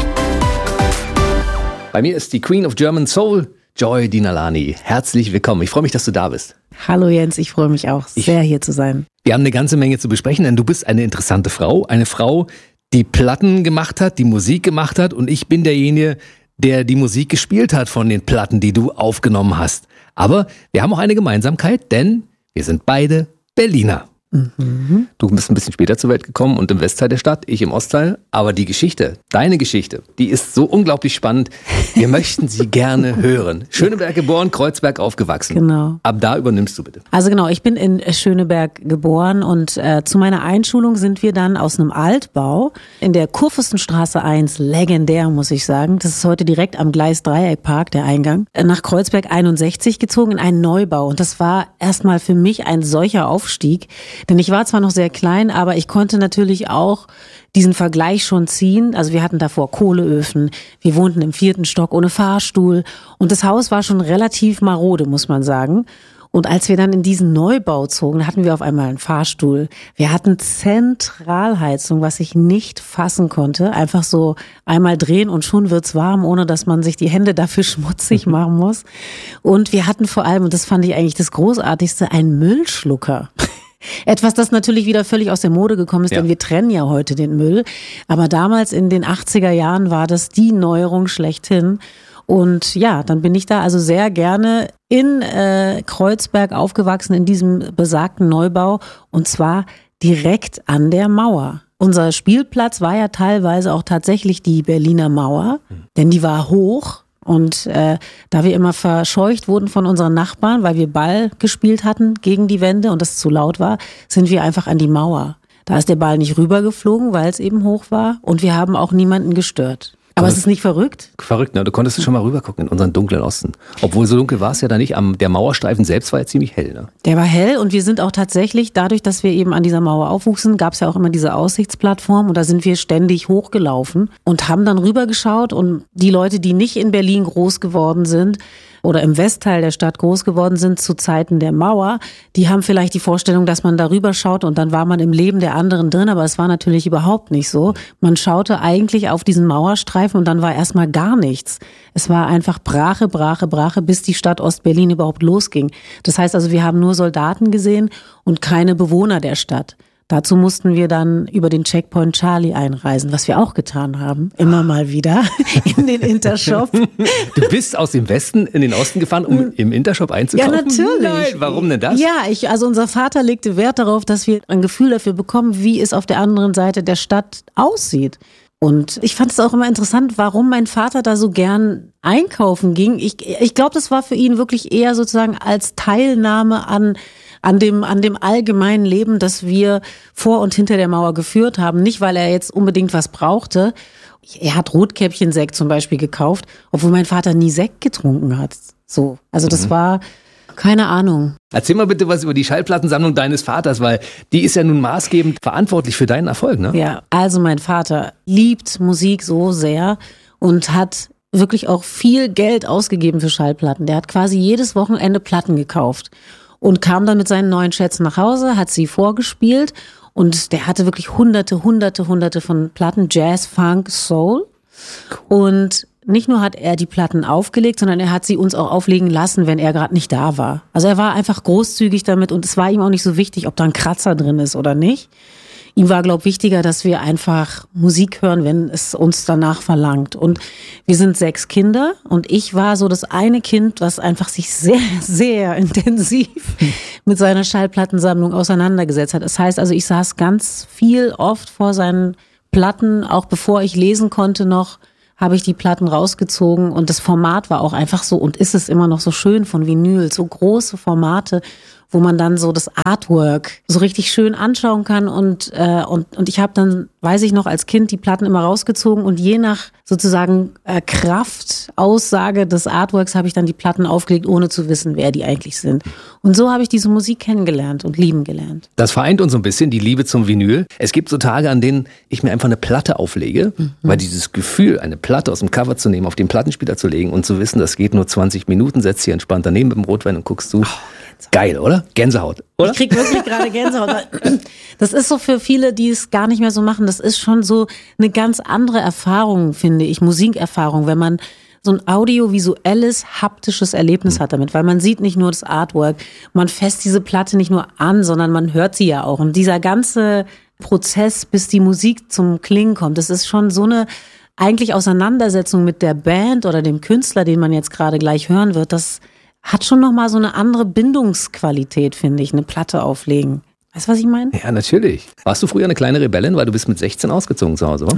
Bei mir ist die Queen of German Soul, Joy Dinalani. Herzlich willkommen. Ich freue mich, dass du da bist. Hallo Jens, ich freue mich auch sehr, hier zu sein. Wir haben eine ganze Menge zu besprechen, denn du bist eine interessante Frau. Eine Frau, die Platten gemacht hat, die Musik gemacht hat, und ich bin derjenige, der die Musik gespielt hat von den Platten, die du aufgenommen hast. Aber wir haben auch eine Gemeinsamkeit, denn wir sind beide Berliner. Mhm. Du bist ein bisschen später zur Welt gekommen und im Westteil der Stadt, ich im Ostteil. Aber die Geschichte, deine Geschichte, die ist so unglaublich spannend. Wir möchten sie gerne hören. Schöneberg geboren, Kreuzberg aufgewachsen. Genau. Ab da übernimmst du bitte. Also genau, ich bin in Schöneberg geboren und zu meiner Einschulung sind wir dann aus einem Altbau in der Kurfürstenstraße 1, legendär muss ich sagen, das ist heute direkt am Gleis Dreieckpark, der Eingang, nach Kreuzberg 61 gezogen in einen Neubau. Und das war erstmal für mich ein solcher Aufstieg. Denn ich war zwar noch sehr klein, aber ich konnte natürlich auch diesen Vergleich schon ziehen. Also wir hatten davor Kohleöfen, wir wohnten im 4. Stock ohne Fahrstuhl und das Haus war schon relativ marode, muss man sagen. Und als wir dann in diesen Neubau zogen, hatten wir auf einmal einen Fahrstuhl. Wir hatten Zentralheizung, was ich nicht fassen konnte. Einfach so einmal drehen und schon wird's warm, ohne dass man sich die Hände dafür schmutzig machen muss. Und wir hatten vor allem, und das fand ich eigentlich das Großartigste, einen Müllschlucker. Etwas, das natürlich wieder völlig aus der Mode gekommen ist, denn wir trennen ja heute den Müll. Aber damals in den 80er Jahren war das die Neuerung schlechthin. Und ja, dann bin ich da also sehr gerne in Kreuzberg aufgewachsen, in diesem besagten Neubau. Und zwar direkt an der Mauer. Unser Spielplatz war ja teilweise auch tatsächlich die Berliner Mauer, denn die war hoch. Und da wir immer verscheucht wurden von unseren Nachbarn, weil wir Ball gespielt hatten gegen die Wände und das zu laut war, sind wir einfach an die Mauer. Da ist der Ball nicht rübergeflogen, weil es eben hoch war und wir haben auch niemanden gestört. Aber es ist nicht verrückt? Verrückt, ne? Du konntest schon mal rübergucken in unseren dunklen Osten. Obwohl so dunkel war es ja da nicht. Der Mauerstreifen selbst war ja ziemlich hell. Ne? Der war hell und wir sind auch tatsächlich, dadurch, dass wir eben an dieser Mauer aufwuchsen, gab es ja auch immer diese Aussichtsplattform und da sind wir ständig hochgelaufen und haben dann rübergeschaut und die Leute, die nicht in Berlin groß geworden sind, oder im Westteil der Stadt groß geworden sind zu Zeiten der Mauer, die haben vielleicht die Vorstellung, dass man darüber schaut und dann war man im Leben der anderen drin, aber es war natürlich überhaupt nicht so. Man schaute eigentlich auf diesen Mauerstreifen und dann war erstmal gar nichts. Es war einfach Brache, Brache, Brache, bis die Stadt Ostberlin überhaupt losging. Das heißt also, wir haben nur Soldaten gesehen und keine Bewohner der Stadt. Dazu mussten wir dann über den Checkpoint Charlie einreisen, was wir auch getan haben, immer mal wieder in den Intershop. Du bist aus dem Westen in den Osten gefahren, um im Intershop einzukaufen? Ja, natürlich. Nein, warum denn das? Ja, also unser Vater legte Wert darauf, dass wir ein Gefühl dafür bekommen, wie es auf der anderen Seite der Stadt aussieht. Und ich fand es auch immer interessant, warum mein Vater da so gern einkaufen ging. Ich glaube, das war für ihn wirklich eher sozusagen als Teilnahme an dem allgemeinen Leben, das wir vor und hinter der Mauer geführt haben. Nicht, weil er jetzt unbedingt was brauchte. Er hat Rotkäppchensekt zum Beispiel gekauft, obwohl mein Vater nie Sekt getrunken hat. So, also das war keine Ahnung. Erzähl mal bitte was über die Schallplattensammlung deines Vaters, weil die ist ja nun maßgebend verantwortlich für deinen Erfolg, ne? Ja, also mein Vater liebt Musik so sehr und hat wirklich auch viel Geld ausgegeben für Schallplatten. Der hat quasi jedes Wochenende Platten gekauft. Und kam dann mit seinen neuen Schätzen nach Hause, hat sie vorgespielt und der hatte wirklich hunderte von Platten, Jazz, Funk, Soul. Und nicht nur hat er die Platten aufgelegt, sondern er hat sie uns auch auflegen lassen, wenn er gerade nicht da war. Also er war einfach großzügig damit und es war ihm auch nicht so wichtig, ob da ein Kratzer drin ist oder nicht. Ihm war, glaube ich, wichtiger, dass wir einfach Musik hören, wenn es uns danach verlangt. Und wir sind 6 Kinder und ich war so das eine Kind, was einfach sich sehr, sehr intensiv mit seiner Schallplattensammlung auseinandergesetzt hat. Das heißt also, ich saß ganz viel oft vor seinen Platten, auch bevor ich lesen konnte noch, habe ich die Platten rausgezogen und das Format war auch einfach so und ist es immer noch so schön von Vinyl, so große Formate, wo man dann so das Artwork so richtig schön anschauen kann und ich habe dann, weiß ich noch, als Kind die Platten immer rausgezogen und je nach sozusagen Kraft, Aussage des Artworks habe ich dann die Platten aufgelegt, ohne zu wissen, wer die eigentlich sind. Und so habe ich diese Musik kennengelernt und lieben gelernt. Das vereint uns so ein bisschen, die Liebe zum Vinyl. Es gibt so Tage, an denen ich mir einfach eine Platte auflege, weil dieses Gefühl, eine Platte aus dem Cover zu nehmen, auf den Plattenspieler zu legen und zu wissen, das geht nur 20 Minuten, setzt hier entspannt daneben mit dem Rotwein und guckst zu. Geil, oder? Gänsehaut, oder? Ich krieg wirklich gerade Gänsehaut. Das ist so für viele, die es gar nicht mehr so machen, das ist schon so eine ganz andere Erfahrung, finde ich, Musikerfahrung, wenn man so ein audiovisuelles, haptisches Erlebnis hat damit, weil man sieht nicht nur das Artwork, man fasst diese Platte nicht nur an, sondern man hört sie ja auch. Und dieser ganze Prozess, bis die Musik zum Klingen kommt, das ist schon so eine eigentlich Auseinandersetzung mit der Band oder dem Künstler, den man jetzt gerade gleich hören wird, das hat schon nochmal so eine andere Bindungsqualität, finde ich, eine Platte auflegen. Weißt du, was ich meine? Ja, natürlich. Warst du früher eine kleine Rebellin, weil du bist mit 16 ausgezogen zu Hause, oder?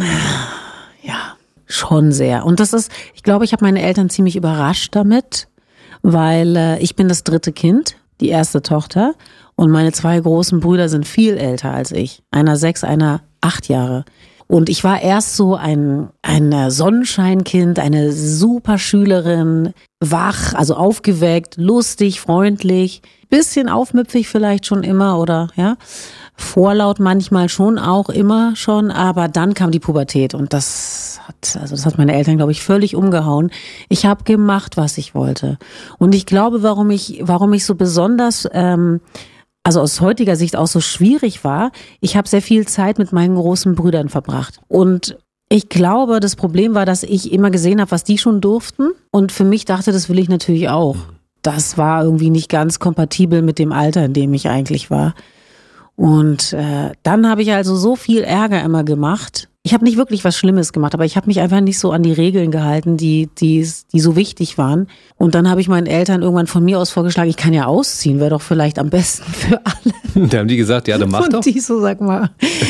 Ja, schon sehr. Und das ist, ich glaube, ich habe meine Eltern ziemlich überrascht damit, weil ich bin das 3. Kind, die erste Tochter und meine 2 großen Brüder sind viel älter als ich. Einer 6, einer 8 Jahre. Und ich war erst so ein Sonnenscheinkind, eine super Schülerin, wach, also aufgeweckt, lustig, freundlich, bisschen aufmüpfig vielleicht schon immer oder ja, vorlaut manchmal schon auch immer schon, aber dann kam die Pubertät und das hat meine Eltern, glaube ich, völlig umgehauen. Ich habe gemacht, was ich wollte. Und ich glaube, warum ich so besonders also aus heutiger Sicht auch so schwierig war, ich habe sehr viel Zeit mit meinen großen Brüdern verbracht. Und ich glaube, das Problem war, dass ich immer gesehen habe, was die schon durften. Und für mich dachte, das will ich natürlich auch. Das war irgendwie nicht ganz kompatibel mit dem Alter, in dem ich eigentlich war. Und dann habe ich also so viel Ärger immer gemacht. Ich habe nicht wirklich was Schlimmes gemacht, aber ich habe mich einfach nicht so an die Regeln gehalten, die so wichtig waren. Und dann habe ich meinen Eltern irgendwann von mir aus vorgeschlagen, ich kann ja ausziehen, wäre doch vielleicht am besten für alle. Da haben die gesagt, ja, dann mach doch. Und die so, sag mal,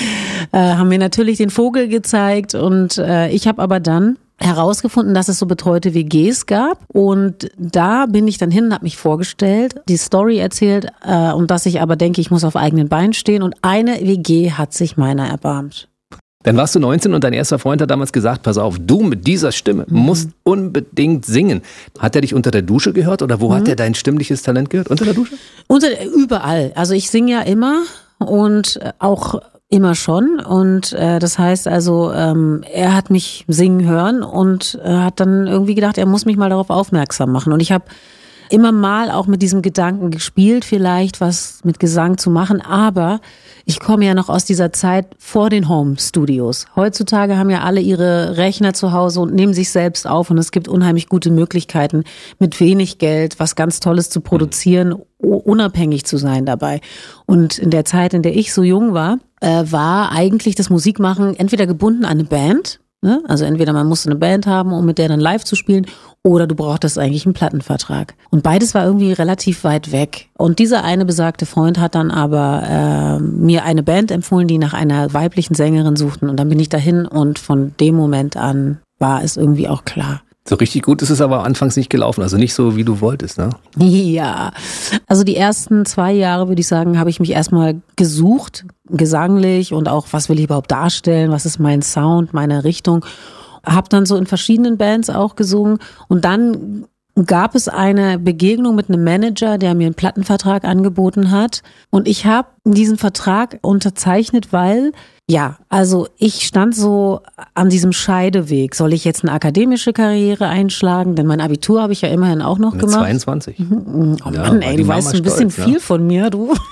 haben mir natürlich den Vogel gezeigt und ich habe aber dann herausgefunden, dass es so betreute WGs gab und da bin ich dann hin und habe mich vorgestellt, die Story erzählt und dass ich aber denke, ich muss auf eigenen Beinen stehen und eine WG hat sich meiner erbarmt. Dann warst du 19 und dein erster Freund hat damals gesagt, pass auf, du mit dieser Stimme musst unbedingt singen. Hat er dich unter der Dusche gehört oder wo hat er dein stimmliches Talent gehört? Unter der Dusche? Überall. Also ich singe ja immer und auch immer schon und das heißt also, er hat mich singen hören und hat dann irgendwie gedacht, er muss mich mal darauf aufmerksam machen und ich habe immer mal auch mit diesem Gedanken gespielt, vielleicht was mit Gesang zu machen, aber ich komme ja noch aus dieser Zeit vor den Home-Studios. Heutzutage haben ja alle ihre Rechner zu Hause und nehmen sich selbst auf und es gibt unheimlich gute Möglichkeiten, mit wenig Geld was ganz Tolles zu produzieren, unabhängig zu sein dabei. Und in der Zeit, in der ich so jung war, war eigentlich das Musikmachen entweder gebunden an eine Band, ne? Also entweder man musste eine Band haben, um mit der dann live zu spielen, oder du brauchtest eigentlich einen Plattenvertrag. Und beides war irgendwie relativ weit weg. Und dieser eine besagte Freund hat dann aber mir eine Band empfohlen, die nach einer weiblichen Sängerin suchten. Und dann bin ich dahin und von dem Moment an war es irgendwie auch klar. So richtig gut ist es aber anfangs nicht gelaufen, also nicht so, wie du wolltest, ne? Ja, also die ersten 2 Jahre, würde ich sagen, habe ich mich erstmal gesucht, gesanglich und auch, was will ich überhaupt darstellen, was ist mein Sound, meine Richtung. Habe dann so in verschiedenen Bands auch gesungen und dann gab es eine Begegnung mit einem Manager, der mir einen Plattenvertrag angeboten hat und ich habe diesen Vertrag unterzeichnet, weil ja, also ich stand so an diesem Scheideweg. Soll ich jetzt eine akademische Karriere einschlagen? Denn mein Abitur habe ich ja immerhin auch noch mit gemacht. 22. Oh Mann, ey, du weißt ein bisschen viel von mir, du.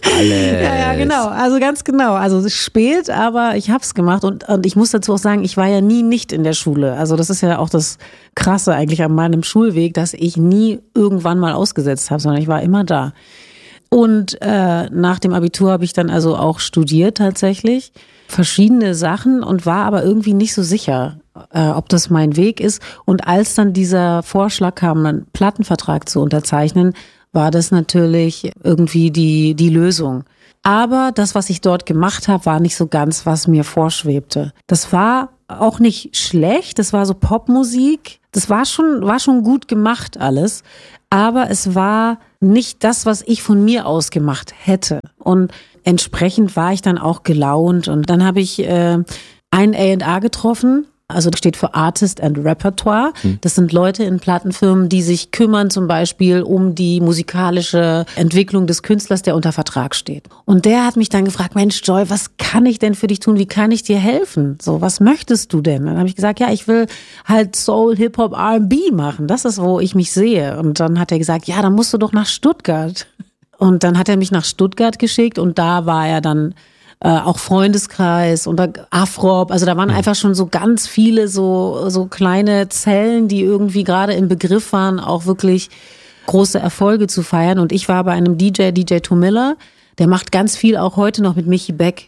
Alles. Ja, genau. Also ganz genau. Also es ist spät, aber ich hab's gemacht und ich muss dazu auch sagen, ich war ja nie nicht in der Schule. Also das ist ja auch das Krasse eigentlich an meinem Schulweg, dass ich nie irgendwann mal ausgesetzt habe, sondern ich war immer da. Und nach dem Abitur habe ich dann also auch studiert tatsächlich, verschiedene Sachen und war aber irgendwie nicht so sicher, ob das mein Weg ist. Und als dann dieser Vorschlag kam, einen Plattenvertrag zu unterzeichnen, war das natürlich irgendwie die Lösung. Aber das, was ich dort gemacht habe, war nicht so ganz, was mir vorschwebte. Das war auch nicht schlecht, das war so Popmusik. Das war schon gut gemacht alles, aber es war nicht das, was ich von mir aus gemacht hätte. Und entsprechend war ich dann auch gelaunt und dann habe ich einen A&R getroffen. Also das steht für Artist and Repertoire. Das sind Leute in Plattenfirmen, die sich kümmern zum Beispiel um die musikalische Entwicklung des Künstlers, der unter Vertrag steht. Und der hat mich dann gefragt, Mensch Joy, was kann ich denn für dich tun? Wie kann ich dir helfen? So, was möchtest du denn? Dann habe ich gesagt, ja, ich will halt Soul, Hip-Hop, R&B machen. Das ist, wo ich mich sehe. Und dann hat er gesagt, ja, dann musst du doch nach Stuttgart. Und dann hat er mich nach Stuttgart geschickt und da war er dann auch Freundeskreis und Afrop, also da waren einfach schon so ganz viele so kleine Zellen, die irgendwie gerade im Begriff waren, auch wirklich große Erfolge zu feiern. Und ich war bei einem DJ Tomilla, der macht ganz viel auch heute noch mit Michi Beck.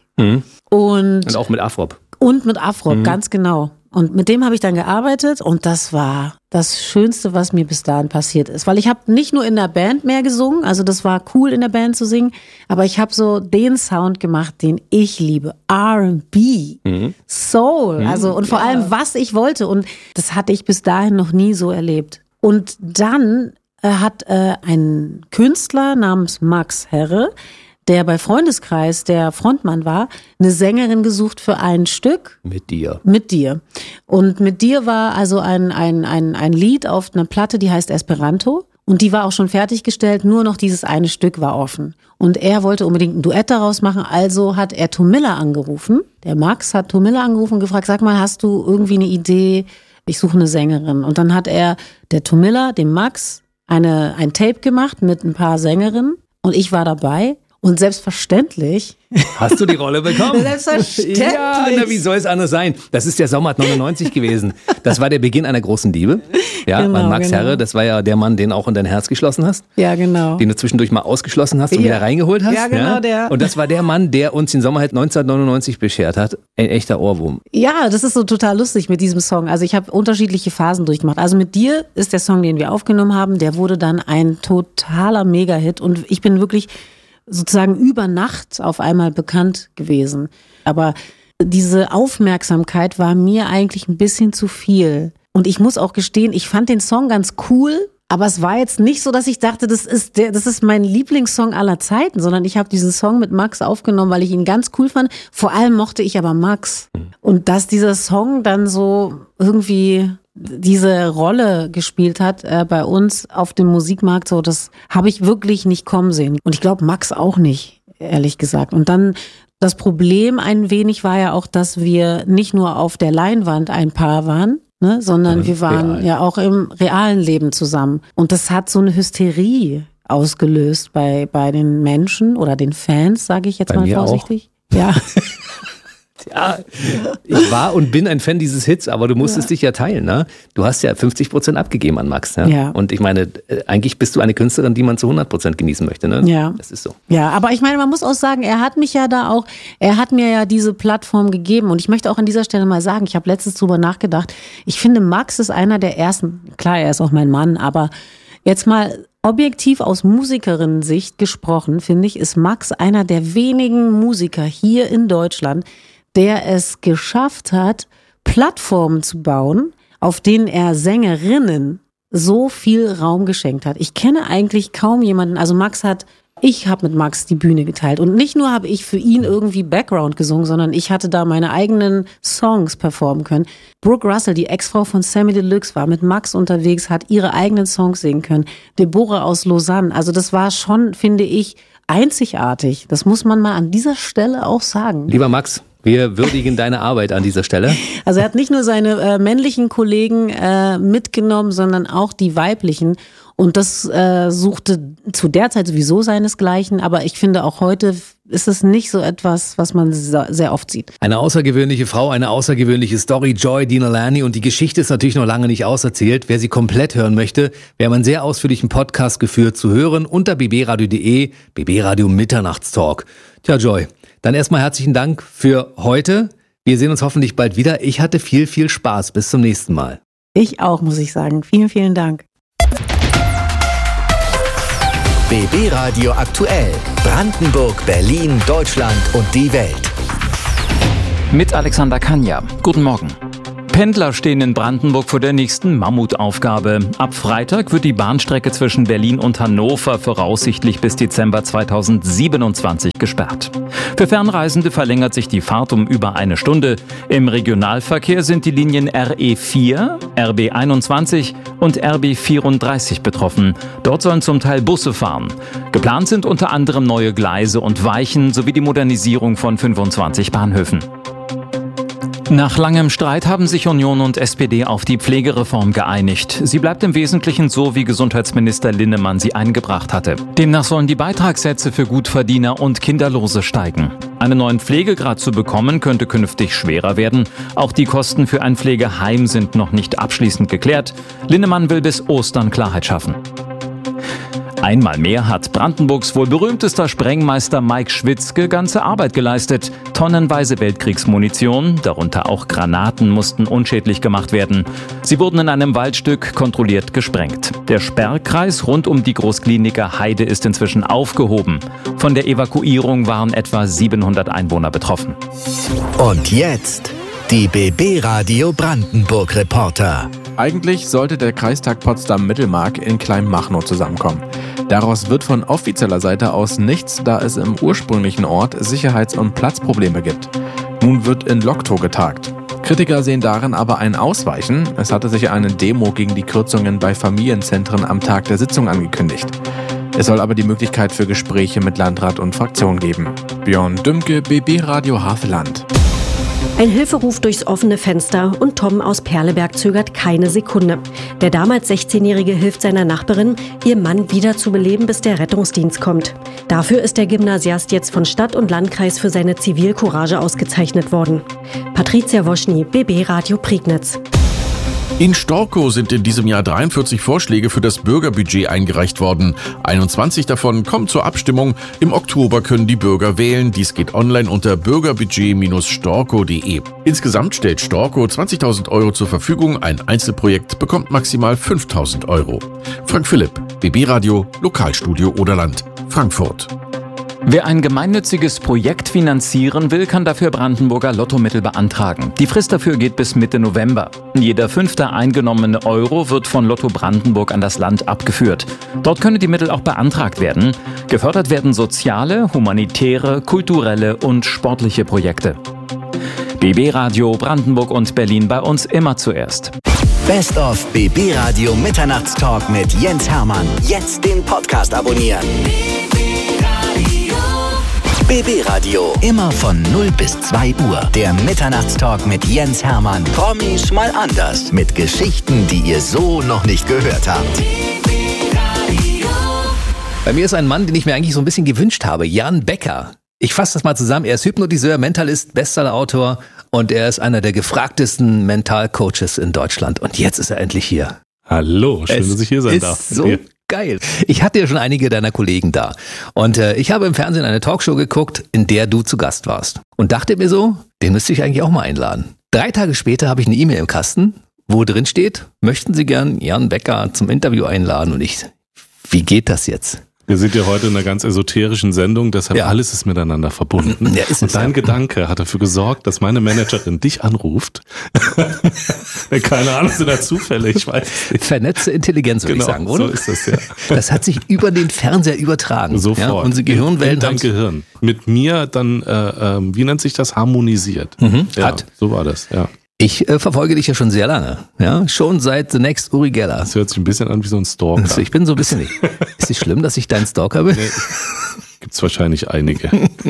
Und auch mit Afrop. Und mit Afrop, ganz genau. Und mit dem habe ich dann gearbeitet und das war das Schönste, was mir bis dahin passiert ist. Weil ich habe nicht nur in der Band mehr gesungen, also das war cool in der Band zu singen, aber ich habe so den Sound gemacht, den ich liebe. R&B, Soul, also und vor allem, was ich wollte. Und das hatte ich bis dahin noch nie so erlebt. Und dann hat ein Künstler namens Max Herre, der bei Freundeskreis der Frontmann war, eine Sängerin gesucht für ein Stück. Mit dir. Und mit dir war also ein Lied auf einer Platte, die heißt Esperanto. Und die war auch schon fertiggestellt, nur noch dieses eine Stück war offen. Und er wollte unbedingt ein Duett daraus machen, also hat er Tomilla angerufen. Der Max hat Tomilla angerufen und gefragt, sag mal, hast du irgendwie eine Idee? Ich suche eine Sängerin. Und dann hat er der Tomilla, dem Max, ein Tape gemacht mit ein paar Sängerinnen. Und ich war dabei. Und selbstverständlich. Hast du die Rolle bekommen? Selbstverständlich. Ja, wie soll es anders sein? Das ist der Sommer 99 gewesen. Das war der Beginn einer großen Liebe. Ja, genau, weil Max Herre, das war ja der Mann, den auch in dein Herz geschlossen hast. Ja, genau. Den du zwischendurch mal ausgeschlossen hast und wieder reingeholt hast. Ja, genau, der. Und das war der Mann, der uns den Sommerhit 1999 beschert hat. Ein echter Ohrwurm. Ja, das ist so total lustig mit diesem Song. Also ich habe unterschiedliche Phasen durchgemacht. Also mit dir ist der Song, den wir aufgenommen haben, der wurde dann ein totaler Mega-Hit. Und ich bin wirklich sozusagen über Nacht auf einmal bekannt gewesen. Aber diese Aufmerksamkeit war mir eigentlich ein bisschen zu viel. Und ich muss auch gestehen, ich fand den Song ganz cool, aber es war jetzt nicht so, dass ich dachte, das ist mein Lieblingssong aller Zeiten, sondern ich habe diesen Song mit Max aufgenommen, weil ich ihn ganz cool fand. Vor allem mochte ich aber Max. Und dass dieser Song dann so irgendwie diese Rolle gespielt hat bei uns auf dem Musikmarkt, so das habe ich wirklich nicht kommen sehen. Und ich glaube Max auch nicht, ehrlich gesagt. Und dann das Problem ein wenig war ja auch, dass wir nicht nur auf der Leinwand ein Paar waren, ne, sondern wir waren ja auch im realen Leben zusammen. Und das hat so eine Hysterie ausgelöst bei den Menschen oder den Fans, sage ich jetzt bei mal mir vorsichtig. Auch. Ja. Ja, ich war und bin ein Fan dieses Hits, aber du musstest dich ja teilen, ne? Du hast ja 50% abgegeben an Max, ne? Ja. Und ich meine, eigentlich bist du eine Künstlerin, die man zu 100% genießen möchte, ne? Ja. Das ist so. Ja, aber ich meine, man muss auch sagen, er hat mir ja diese Plattform gegeben und ich möchte auch an dieser Stelle mal sagen, ich habe letztens drüber nachgedacht, ich finde Max ist einer der ersten, klar, er ist auch mein Mann, aber jetzt mal objektiv aus Musikerinnen-Sicht gesprochen, finde ich, ist Max einer der wenigen Musiker hier in Deutschland, der es geschafft hat, Plattformen zu bauen, auf denen er Sängerinnen so viel Raum geschenkt hat. Ich kenne eigentlich kaum jemanden, also ich habe mit Max die Bühne geteilt und nicht nur habe ich für ihn irgendwie Background gesungen, sondern ich hatte da meine eigenen Songs performen können. Brooke Russell, die Ex-Frau von Sammy Deluxe, war mit Max unterwegs, hat ihre eigenen Songs singen können. Deborah aus Lausanne, also das war schon, finde ich, einzigartig. Das muss man mal an dieser Stelle auch sagen. Lieber Max, wir würdigen deine Arbeit an dieser Stelle. Also er hat nicht nur seine männlichen Kollegen mitgenommen, sondern auch die weiblichen. Und das suchte zu der Zeit sowieso seinesgleichen, aber ich finde auch heute ist es nicht so etwas, was man sehr oft sieht. Eine außergewöhnliche Frau, eine außergewöhnliche Story, Joy Dinalani, und die Geschichte ist natürlich noch lange nicht auserzählt. Wer sie komplett hören möchte, wir haben einen sehr ausführlichen Podcast geführt, zu hören unter bbradio.de, BB Radio Mitternachtstalk. Tja, Joy, dann erstmal herzlichen Dank für heute. Wir sehen uns hoffentlich bald wieder. Ich hatte viel, viel Spaß. Bis zum nächsten Mal. Ich auch, muss ich sagen. Vielen, vielen Dank. BB Radio aktuell. Brandenburg, Berlin, Deutschland und die Welt. Mit Alexander Kanja. Guten Morgen. Pendler stehen in Brandenburg vor der nächsten Mammutaufgabe. Ab Freitag wird die Bahnstrecke zwischen Berlin und Hannover voraussichtlich bis Dezember 2027 gesperrt. Für Fernreisende verlängert sich die Fahrt um über eine Stunde. Im Regionalverkehr sind die Linien RE4, RB21 und RB34 betroffen. Dort sollen zum Teil Busse fahren. Geplant sind unter anderem neue Gleise und Weichen sowie die Modernisierung von 25 Bahnhöfen. Nach langem Streit haben sich Union und SPD auf die Pflegereform geeinigt. Sie bleibt im Wesentlichen so, wie Gesundheitsminister Linnemann sie eingebracht hatte. Demnach sollen die Beitragssätze für Gutverdiener und Kinderlose steigen. Einen neuen Pflegegrad zu bekommen, könnte künftig schwerer werden. Auch die Kosten für ein Pflegeheim sind noch nicht abschließend geklärt. Linnemann will bis Ostern Klarheit schaffen. Einmal mehr hat Brandenburgs wohl berühmtester Sprengmeister Mike Schwitzke ganze Arbeit geleistet. Tonnenweise Weltkriegsmunition, darunter auch Granaten, mussten unschädlich gemacht werden. Sie wurden in einem Waldstück kontrolliert gesprengt. Der Sperrkreis rund um die Großkliniker Heide ist inzwischen aufgehoben. Von der Evakuierung waren etwa 700 Einwohner betroffen. Und jetzt die BB Radio Brandenburg Reporter. Eigentlich sollte der Kreistag Potsdam-Mittelmark in Kleinmachnow zusammenkommen. Daraus wird von offizieller Seite aus nichts, da es im ursprünglichen Ort Sicherheits- und Platzprobleme gibt. Nun wird in Loktow getagt. Kritiker sehen darin aber ein Ausweichen. Es hatte sich eine Demo gegen die Kürzungen bei Familienzentren am Tag der Sitzung angekündigt. Es soll aber die Möglichkeit für Gespräche mit Landrat und Fraktion geben. Björn Dümke, BB Radio Havelland. Ein Hilferuf durchs offene Fenster und Tom aus Perleberg zögert keine Sekunde. Der damals 16-Jährige hilft seiner Nachbarin, ihr Mann wieder zu beleben, bis der Rettungsdienst kommt. Dafür ist der Gymnasiast jetzt von Stadt und Landkreis für seine Zivilcourage ausgezeichnet worden. Patricia Woschny, BB Radio Prignitz. In Storkow sind in diesem Jahr 43 Vorschläge für das Bürgerbudget eingereicht worden. 21 davon kommen zur Abstimmung. Im Oktober können die Bürger wählen. Dies geht online unter bürgerbudget-storkow.de. Insgesamt stellt Storkow 20.000 Euro zur Verfügung. Ein Einzelprojekt bekommt maximal 5.000 Euro. Frank Philipp, BB Radio, Lokalstudio Oderland, Frankfurt. Wer ein gemeinnütziges Projekt finanzieren will, kann dafür Brandenburger Lottomittel beantragen. Die Frist dafür geht bis Mitte November. Jeder 5. eingenommene Euro wird von Lotto Brandenburg an das Land abgeführt. Dort können die Mittel auch beantragt werden. Gefördert werden soziale, humanitäre, kulturelle und sportliche Projekte. BB Radio Brandenburg und Berlin, bei uns immer zuerst. Best of BB Radio Mitternachtstalk mit Jens Hermann. Jetzt den Podcast abonnieren. BB Radio, immer von 0 bis 2 Uhr. Der Mitternachtstalk mit Jens Hermann. Promis mal anders. Mit Geschichten, die ihr so noch nicht gehört habt. Bei mir ist ein Mann, den ich mir eigentlich so ein bisschen gewünscht habe. Jan Becker. Ich fasse das mal zusammen. Er ist Hypnotiseur, Mentalist, Bestsellerautor und er ist einer der gefragtesten Mentalcoaches in Deutschland. Und jetzt ist er endlich hier. Hallo, schön, dass ich hier sein darf. So geil. Ich hatte ja schon einige deiner Kollegen da. Und ich habe im Fernsehen eine Talkshow geguckt, in der du zu Gast warst. Und dachte mir so, den müsste ich eigentlich auch mal einladen. 3 Tage später habe ich eine E-Mail im Kasten, wo drin steht, möchten Sie gern Jan Becker zum Interview einladen? Und ich, wie geht das jetzt? Wir sind ja heute in einer ganz esoterischen Sendung, deshalb alles ist miteinander verbunden. Ja, ist und dein Gedanke hat dafür gesorgt, dass meine Managerin dich anruft. Keine Ahnung, sind da Zufälle, ich weiß nicht. Vernetzte Intelligenz, würde ich sagen, oder? So ist das, ja. Das hat sich über den Fernseher übertragen. Sofort. Ja, unsere Gehirnwellen in dein Gehirn. Mit mir dann, wie nennt sich das, harmonisiert. Ja, so war das, ja. Ich verfolge dich ja schon sehr lange, ja, schon seit The Next Uri Geller. Das hört sich ein bisschen an wie so ein Stalker. Also ich bin so ein bisschen, ist es schlimm, dass ich dein Stalker bin? Nee, Gibt's wahrscheinlich einige.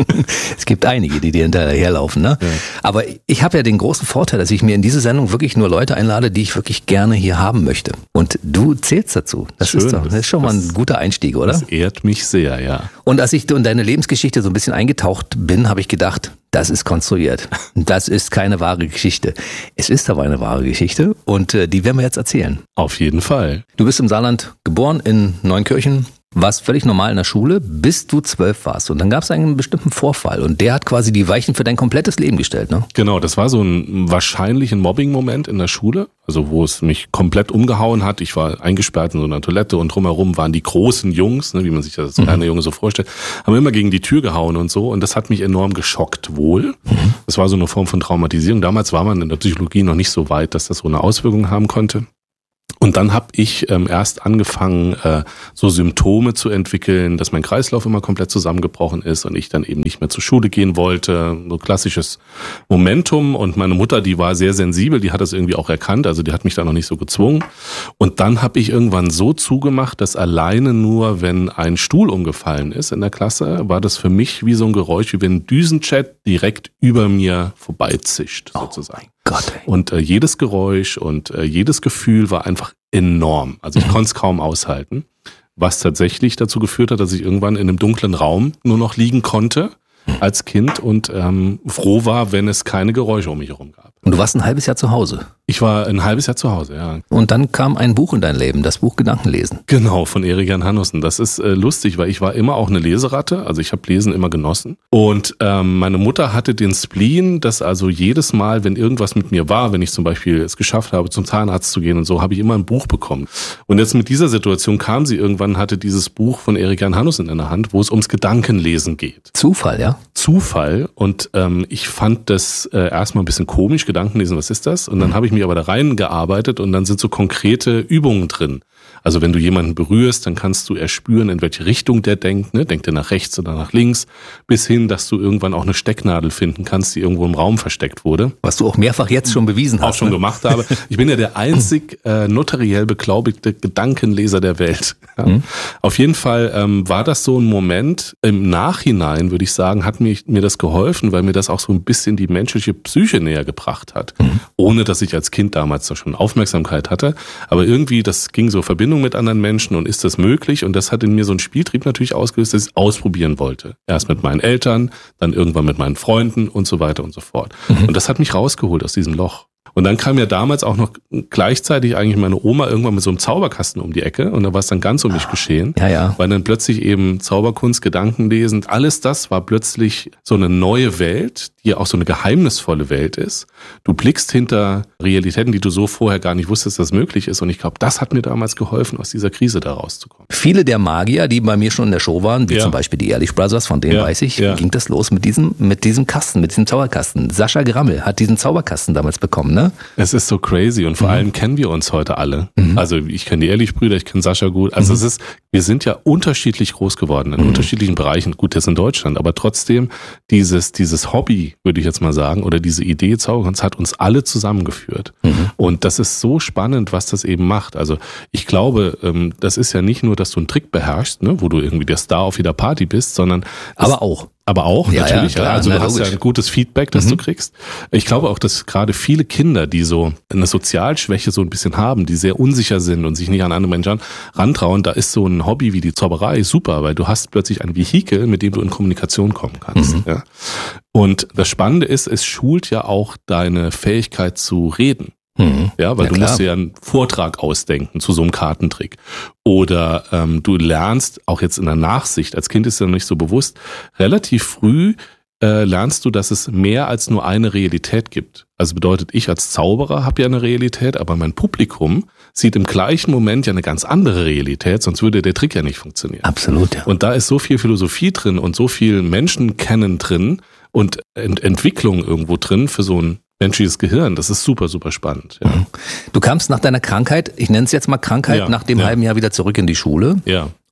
Es gibt einige, die dir hinterherlaufen, ne? Ja. Aber ich habe ja den großen Vorteil, dass ich mir in diese Sendung wirklich nur Leute einlade, die ich wirklich gerne hier haben möchte. Und du zählst dazu. Das ist schon mal ein guter Einstieg, oder? Das ehrt mich sehr, ja. Und als ich in deine Lebensgeschichte so ein bisschen eingetaucht bin, habe ich gedacht, das ist konstruiert. Das ist keine wahre Geschichte. Es ist aber eine wahre Geschichte und die werden wir jetzt erzählen. Auf jeden Fall. Du bist im Saarland geboren, in Neunkirchen. Warst völlig normal in der Schule, bis du 12 warst. Und dann gab es einen bestimmten Vorfall und der hat quasi die Weichen für dein komplettes Leben gestellt, ne? Genau, das war so wahrscheinlich ein Mobbing-Moment in der Schule, also wo es mich komplett umgehauen hat. Ich war eingesperrt in so einer Toilette und drumherum waren die großen Jungs, ne, wie man sich das als kleiner Junge so vorstellt, haben immer gegen die Tür gehauen und so. Und das hat mich enorm geschockt wohl. Das war so eine Form von Traumatisierung. Damals war man in der Psychologie noch nicht so weit, dass das so eine Auswirkung haben konnte. Und dann habe ich erst angefangen, so Symptome zu entwickeln, dass mein Kreislauf immer komplett zusammengebrochen ist und ich dann eben nicht mehr zur Schule gehen wollte. So klassisches Momentum. Und meine Mutter, die war sehr sensibel, die hat das irgendwie auch erkannt, also die hat mich da noch nicht so gezwungen. Und dann habe ich irgendwann so zugemacht, dass alleine nur, wenn ein Stuhl umgefallen ist in der Klasse, war das für mich wie so ein Geräusch, wie wenn ein Düsenjet direkt über mir vorbeizischt, sozusagen. Gott, und jedes Geräusch und jedes Gefühl war einfach enorm. Also ich konnte es kaum aushalten, was tatsächlich dazu geführt hat, dass ich irgendwann in einem dunklen Raum nur noch liegen konnte als Kind und froh war, wenn es keine Geräusche um mich herum gab. Und du warst ein halbes Jahr zu Hause? Ich war ein halbes Jahr zu Hause, ja. Und dann kam ein Buch in dein Leben, das Buch Gedankenlesen. Genau, von Erik-Jan Hannussen. Das ist lustig, weil ich war immer auch eine Leseratte, also ich habe Lesen immer genossen. Und meine Mutter hatte den Spleen, dass also jedes Mal, wenn irgendwas mit mir war, wenn ich zum Beispiel es geschafft habe, zum Zahnarzt zu gehen und so, habe ich immer ein Buch bekommen. Und jetzt mit dieser Situation kam sie irgendwann, hatte dieses Buch von Erik-Jan Hannussen in der Hand, wo es ums Gedankenlesen geht. Zufall, ja? Zufall. Und ich fand das erstmal ein bisschen komisch, Gedankenlesen, was ist das? Und dann habe ich mich aber da reingearbeitet und dann sind so konkrete Übungen drin. Also wenn du jemanden berührst, dann kannst du erspüren, in welche Richtung der denkt. Ne? Denkt er nach rechts oder nach links? Bis hin, dass du irgendwann auch eine Stecknadel finden kannst, die irgendwo im Raum versteckt wurde. Was du auch mehrfach jetzt schon bewiesen hast. Auch schon gemacht habe. Ich bin ja der einzig notariell beglaubigte Gedankenleser der Welt. Ja? Auf jeden Fall war das so ein Moment. Im Nachhinein, würde ich sagen, hat mir das geholfen, weil mir das auch so ein bisschen die menschliche Psyche näher gebracht hat. Ohne, dass ich als Kind damals da schon Aufmerksamkeit hatte. Aber irgendwie, das ging so Verbindung mit anderen Menschen und ist das möglich? Und das hat in mir so einen Spieltrieb natürlich ausgelöst, dass ich es ausprobieren wollte. Erst mit meinen Eltern, dann irgendwann mit meinen Freunden und so weiter und so fort. Und das hat mich rausgeholt aus diesem Loch. Und dann kam ja damals auch noch gleichzeitig eigentlich meine Oma irgendwann mit so einem Zauberkasten um die Ecke und da war es dann ganz um mich geschehen. Ja, ja. Weil dann plötzlich eben Zauberkunst, Gedankenlesen, alles das war plötzlich so eine neue Welt, die ja auch so eine geheimnisvolle Welt ist. Du blickst hinter Realitäten, die du so vorher gar nicht wusstest, dass möglich ist. Und ich glaube, das hat mir damals geholfen, aus dieser Krise da rauszukommen. Viele der Magier, die bei mir schon in der Show waren, wie zum Beispiel die Ehrlich Brothers, von denen weiß ich, ging das los mit diesem Kasten, mit diesem Zauberkasten. Sascha Grammel hat diesen Zauberkasten damals bekommen, ne? Es ist so crazy und vor allem kennen wir uns heute alle. Also ich kenne die Ehrlich-Brüder, ich kenne Sascha gut. Also wir sind ja unterschiedlich groß geworden in unterschiedlichen Bereichen. Gut, jetzt in Deutschland, aber trotzdem dieses Hobby, würde ich jetzt mal sagen, oder diese Idee Zauberkunst hat uns alle zusammengeführt. Und das ist so spannend, was das eben macht. Also ich glaube, das ist ja nicht nur, dass du einen Trick beherrschst, ne, wo du irgendwie der Star auf jeder Party bist, sondern Aber auch, natürlich. Ja, klar, also du hast logisch. ja ein gutes Feedback, das du kriegst. Ich glaube auch, dass gerade viele Kinder, die so eine Sozialschwäche so ein bisschen haben, die sehr unsicher sind und sich nicht an andere Menschen rantrauen, da ist so ein Hobby wie die Zauberei super, weil du hast plötzlich ein Vehikel, mit dem du in Kommunikation kommen kannst. Ja? Und das Spannende ist, es schult ja auch deine Fähigkeit zu reden. Ja, weil du musst dir ja einen Vortrag ausdenken zu so einem Kartentrick. Oder du lernst, auch jetzt in der Nachsicht, als Kind ist ja noch nicht so bewusst, relativ früh lernst du, dass es mehr als nur eine Realität gibt. Also bedeutet, ich als Zauberer habe ja eine Realität, aber mein Publikum sieht im gleichen Moment ja eine ganz andere Realität, sonst würde der Trick ja nicht funktionieren. Absolut, ja. Und da ist so viel Philosophie drin und so viel Menschenkennen drin und Entwicklung irgendwo drin für so ein menschliches Gehirn. Das ist super, super spannend. Ja. Du kamst nach deiner Krankheit, ich nenne es jetzt mal Krankheit, nach dem halben Jahr wieder zurück in die Schule. Ja.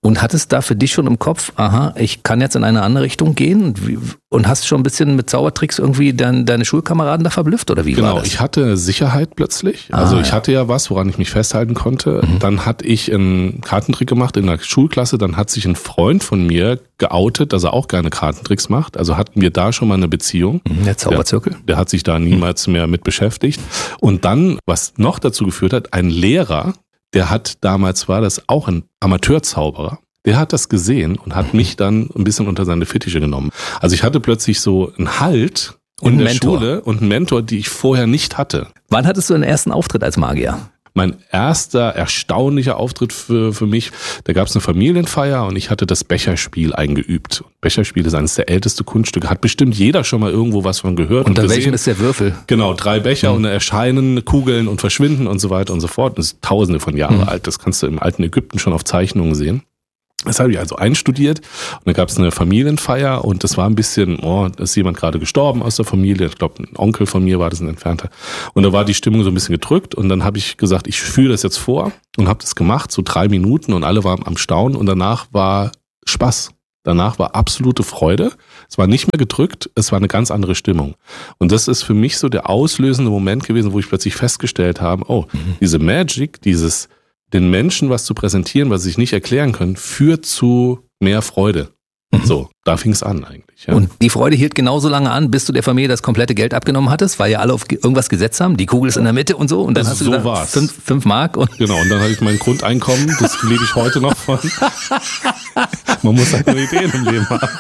Und hattest da für dich schon im Kopf, aha, ich kann jetzt in eine andere Richtung gehen und hast schon ein bisschen mit Zaubertricks irgendwie deine Schulkameraden da verblüfft oder wie war das? Ich hatte Sicherheit plötzlich. Also ich hatte ja was, woran ich mich festhalten konnte. Dann hatte ich einen Kartentrick gemacht in der Schulklasse. Dann hat sich ein Freund von mir geoutet, dass er auch gerne Kartentricks macht. Also hatten wir da schon mal eine Beziehung. Der Zauberzirkel. Der hat sich da niemals mehr mit beschäftigt. Und dann, was noch dazu geführt hat, ein Lehrer, der hat damals, war das auch ein Amateurzauberer, der hat das gesehen und hat mich dann ein bisschen unter seine Fittiche genommen. Also ich hatte plötzlich so einen Halt in der Schule und einen Mentor, die ich vorher nicht hatte. Wann hattest du den ersten Auftritt als Magier? Mein erster erstaunlicher Auftritt für mich, da gab es eine Familienfeier und ich hatte das Becherspiel eingeübt. Becherspiel ist eines der ältesten Kunststücke, hat bestimmt jeder schon mal irgendwo was von gehört. Unter welchem ist der Würfel? Genau, 3 Becher und erscheinen Kugeln und verschwinden und so weiter und so fort. Das ist tausende von Jahren alt, das kannst du im alten Ägypten schon auf Zeichnungen sehen. Das habe ich also einstudiert und dann gab es eine Familienfeier und das war ein bisschen, da ist jemand gerade gestorben aus der Familie, ich glaube ein Onkel von mir war das, ein Entfernter, und da war die Stimmung so ein bisschen gedrückt und dann habe ich gesagt, ich führe das jetzt vor und habe das gemacht, so 3 Minuten und alle waren am Staunen und danach war Spaß. Danach war absolute Freude. Es war nicht mehr gedrückt, es war eine ganz andere Stimmung. Und das ist für mich so der auslösende Moment gewesen, wo ich plötzlich festgestellt habe, diese Magic, dieses den Menschen was zu präsentieren, was sie sich nicht erklären können, führt zu mehr Freude. So, da fing es an eigentlich. Ja. Und die Freude hielt genauso lange an, bis du der Familie das komplette Geld abgenommen hattest, weil ja alle auf irgendwas gesetzt haben, die Kugel ist in der Mitte und so. Und dann hast du gesagt, 5 Mark. Und genau, und dann hatte ich mein Grundeinkommen, das lebe ich heute noch von. Man muss halt nur Ideen im Leben haben.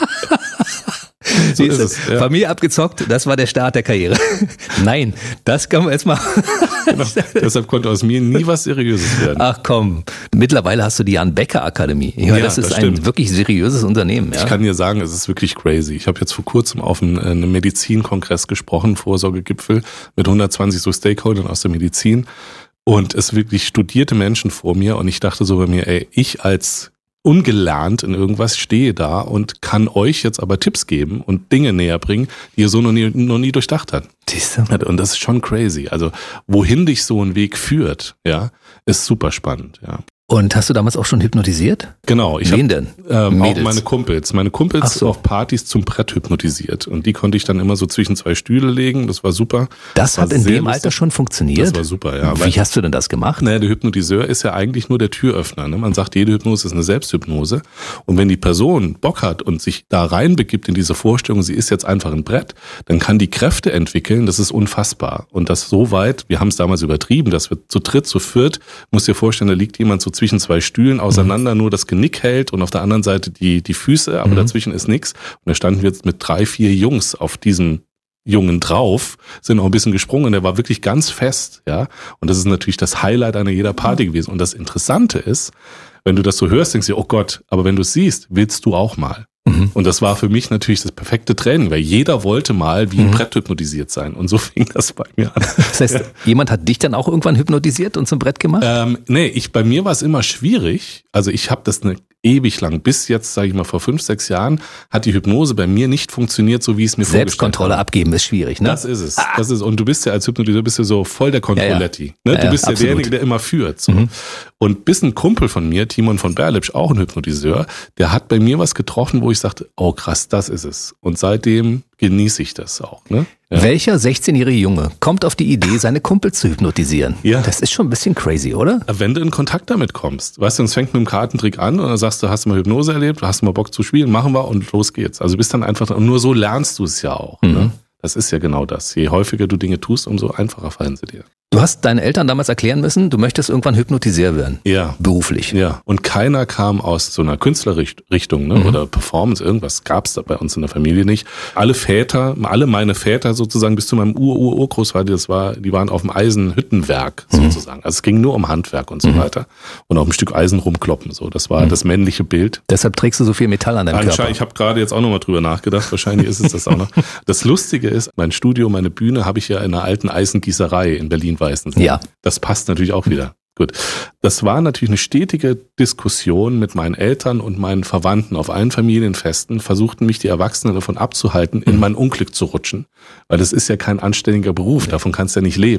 So ist es. Ja. Familie abgezockt, das war der Start der Karriere. Nein, das kann man jetzt mal. Genau. Deshalb konnte aus mir nie was Seriöses werden. Ach komm, mittlerweile hast du die Jan Becker Akademie. Ja, das ist ein wirklich seriöses Unternehmen. Ja? Ich kann dir sagen, es ist wirklich crazy. Ich habe jetzt vor kurzem auf einem Medizinkongress gesprochen, Vorsorgegipfel mit 120 so Stakeholdern aus der Medizin und es wirklich studierte Menschen vor mir und ich dachte so bei mir, ich als ungelernt in irgendwas stehe da und kann euch jetzt aber Tipps geben und Dinge näher bringen, die ihr so noch nie durchdacht habt. Und das ist schon crazy. Also wohin dich so ein Weg führt, ja, ist super spannend, ja. Und hast du damals auch schon hypnotisiert? Genau. Wen denn? Auch meine Kumpels. Meine Kumpels auf Partys zum Brett hypnotisiert. Und die konnte ich dann immer so zwischen 2 Stühle legen. Das war super. Das hat in dem Alter schon funktioniert? Das war super, ja. Wie hast du denn das gemacht? Naja, der Hypnotiseur ist ja eigentlich nur der Türöffner. Ne? Man sagt, jede Hypnose ist eine Selbsthypnose. Und wenn die Person Bock hat und sich da reinbegibt in diese Vorstellung, sie ist jetzt einfach ein Brett, dann kann die Kräfte entwickeln. Das ist unfassbar. Und das so weit, wir haben es damals übertrieben, dass wir zu dritt, zu viert, musst dir vorstellen, da liegt jemand so zwischen 2 Stühlen auseinander, nur das Genick hält und auf der anderen Seite die Füße, aber dazwischen ist nichts. Und da standen wir jetzt mit 3, 4 Jungs auf diesem Jungen drauf, sind auch ein bisschen gesprungen und der war wirklich ganz fest, ja. Und das ist natürlich das Highlight einer jeder Party gewesen. Und das Interessante ist, wenn du das so hörst, denkst du, oh Gott, aber wenn du es siehst, willst du auch mal. Und das war für mich natürlich das perfekte Training, weil jeder wollte mal wie ein Brett hypnotisiert sein. Und so fing das bei mir an. Das heißt, jemand hat dich dann auch irgendwann hypnotisiert und zum Brett gemacht? Bei mir war es immer schwierig. Also ich habe das ewig lang, bis jetzt, sage ich mal, vor 5, 6 Jahren, hat die Hypnose bei mir nicht funktioniert, so wie es mir vorgestellt habe. Selbstkontrolle abgeben ist schwierig, ne? Das ist es. Das ist, und du bist ja als Hypnotiseur so voll der Controletti. Ne? Du bist ja derjenige, der immer führt. So. Und bis ein Kumpel von mir, Timon von Berlipsch, auch ein Hypnotiseur, der hat bei mir was getroffen, wo ich sagte, oh krass, das ist es. Und seitdem genieße ich das auch. Ne? Ja. Welcher 16-jährige Junge kommt auf die Idee, seine Kumpels zu hypnotisieren? Ja. Das ist schon ein bisschen crazy, oder? Wenn du in Kontakt damit kommst. Weißt du, es fängt mit dem Kartentrick an und dann sagst du, hast du mal Hypnose erlebt, hast du mal Bock zu spielen, machen wir und los geht's. Also bist dann einfach, und nur so lernst du es ja auch. Ne? Das ist ja genau das. Je häufiger du Dinge tust, umso einfacher fallen sie dir. Du hast deinen Eltern damals erklären müssen, du möchtest irgendwann Hypnotiseur werden. Ja. Beruflich. Ja. Und keiner kam aus so einer Künstlerrichtung, ne? Oder Performance, irgendwas gab's da bei uns in der Familie nicht. Alle meine Väter sozusagen bis zu meinem Urgroßvater, die waren auf dem Eisenhüttenwerk sozusagen. Also es ging nur um Handwerk und so weiter. Und auf ein Stück Eisen rumkloppen. So, das war das männliche Bild. Deshalb trägst du so viel Metall an deinem Körper. Ich habe gerade jetzt auch nochmal drüber nachgedacht. Wahrscheinlich ist es das auch noch. Das Lustige ist, mein Studio, meine Bühne habe ich ja in einer alten Eisengießerei in Berlin. Ja. Das passt natürlich auch wieder. Gut. Das war natürlich eine stetige Diskussion mit meinen Eltern und meinen Verwandten auf allen Familienfesten, versuchten mich die Erwachsenen davon abzuhalten, in mein Unglück zu rutschen. Weil das ist ja kein anständiger Beruf, davon kannst du ja nicht leben.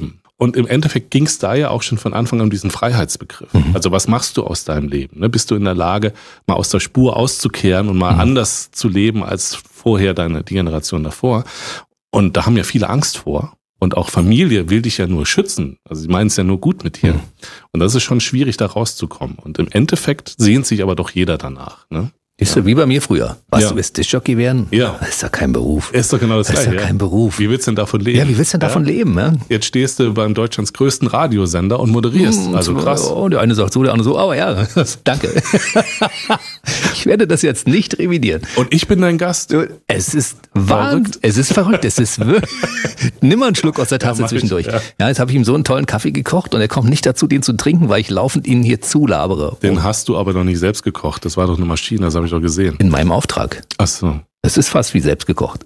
Und im Endeffekt ging es da ja auch schon von Anfang an um diesen Freiheitsbegriff. Also was machst du aus deinem Leben? Ne? Bist du in der Lage, mal aus der Spur auszukehren und mal anders zu leben als vorher die Generation davor? Und da haben ja viele Angst vor. Und auch Familie will dich ja nur schützen. Also sie meinen es ja nur gut mit dir. Und das ist schon schwierig, da rauszukommen. Und im Endeffekt sehnt sich aber doch jeder danach. Ne? Ist ja wie bei mir früher. Was, du willst Diskjockey werden? Ja. Das ist ja kein Beruf. Ist doch genau das Gleiche. Das ist ja kein Beruf. Wie willst du denn davon leben? Ja, wie willst du denn davon leben? Ja? Jetzt stehst du beim Deutschlands größten Radiosender und moderierst. Also krass. Oh, der eine sagt so, der andere so. Aber ja, danke. Ich werde das jetzt nicht revidieren. Und ich bin dein Gast. Es ist verrückt. Es ist verrückt. Es ist wirklich. Nimm mal einen Schluck aus der Tasse zwischendurch. Ja, jetzt habe ich ihm so einen tollen Kaffee gekocht und er kommt nicht dazu, den zu trinken, weil ich laufend ihn hier zulabere. Den hast du aber noch nicht selbst gekocht. Das war doch eine Maschine, das habe ich doch gesehen. In meinem Auftrag. Ach so. Es ist fast wie selbst gekocht.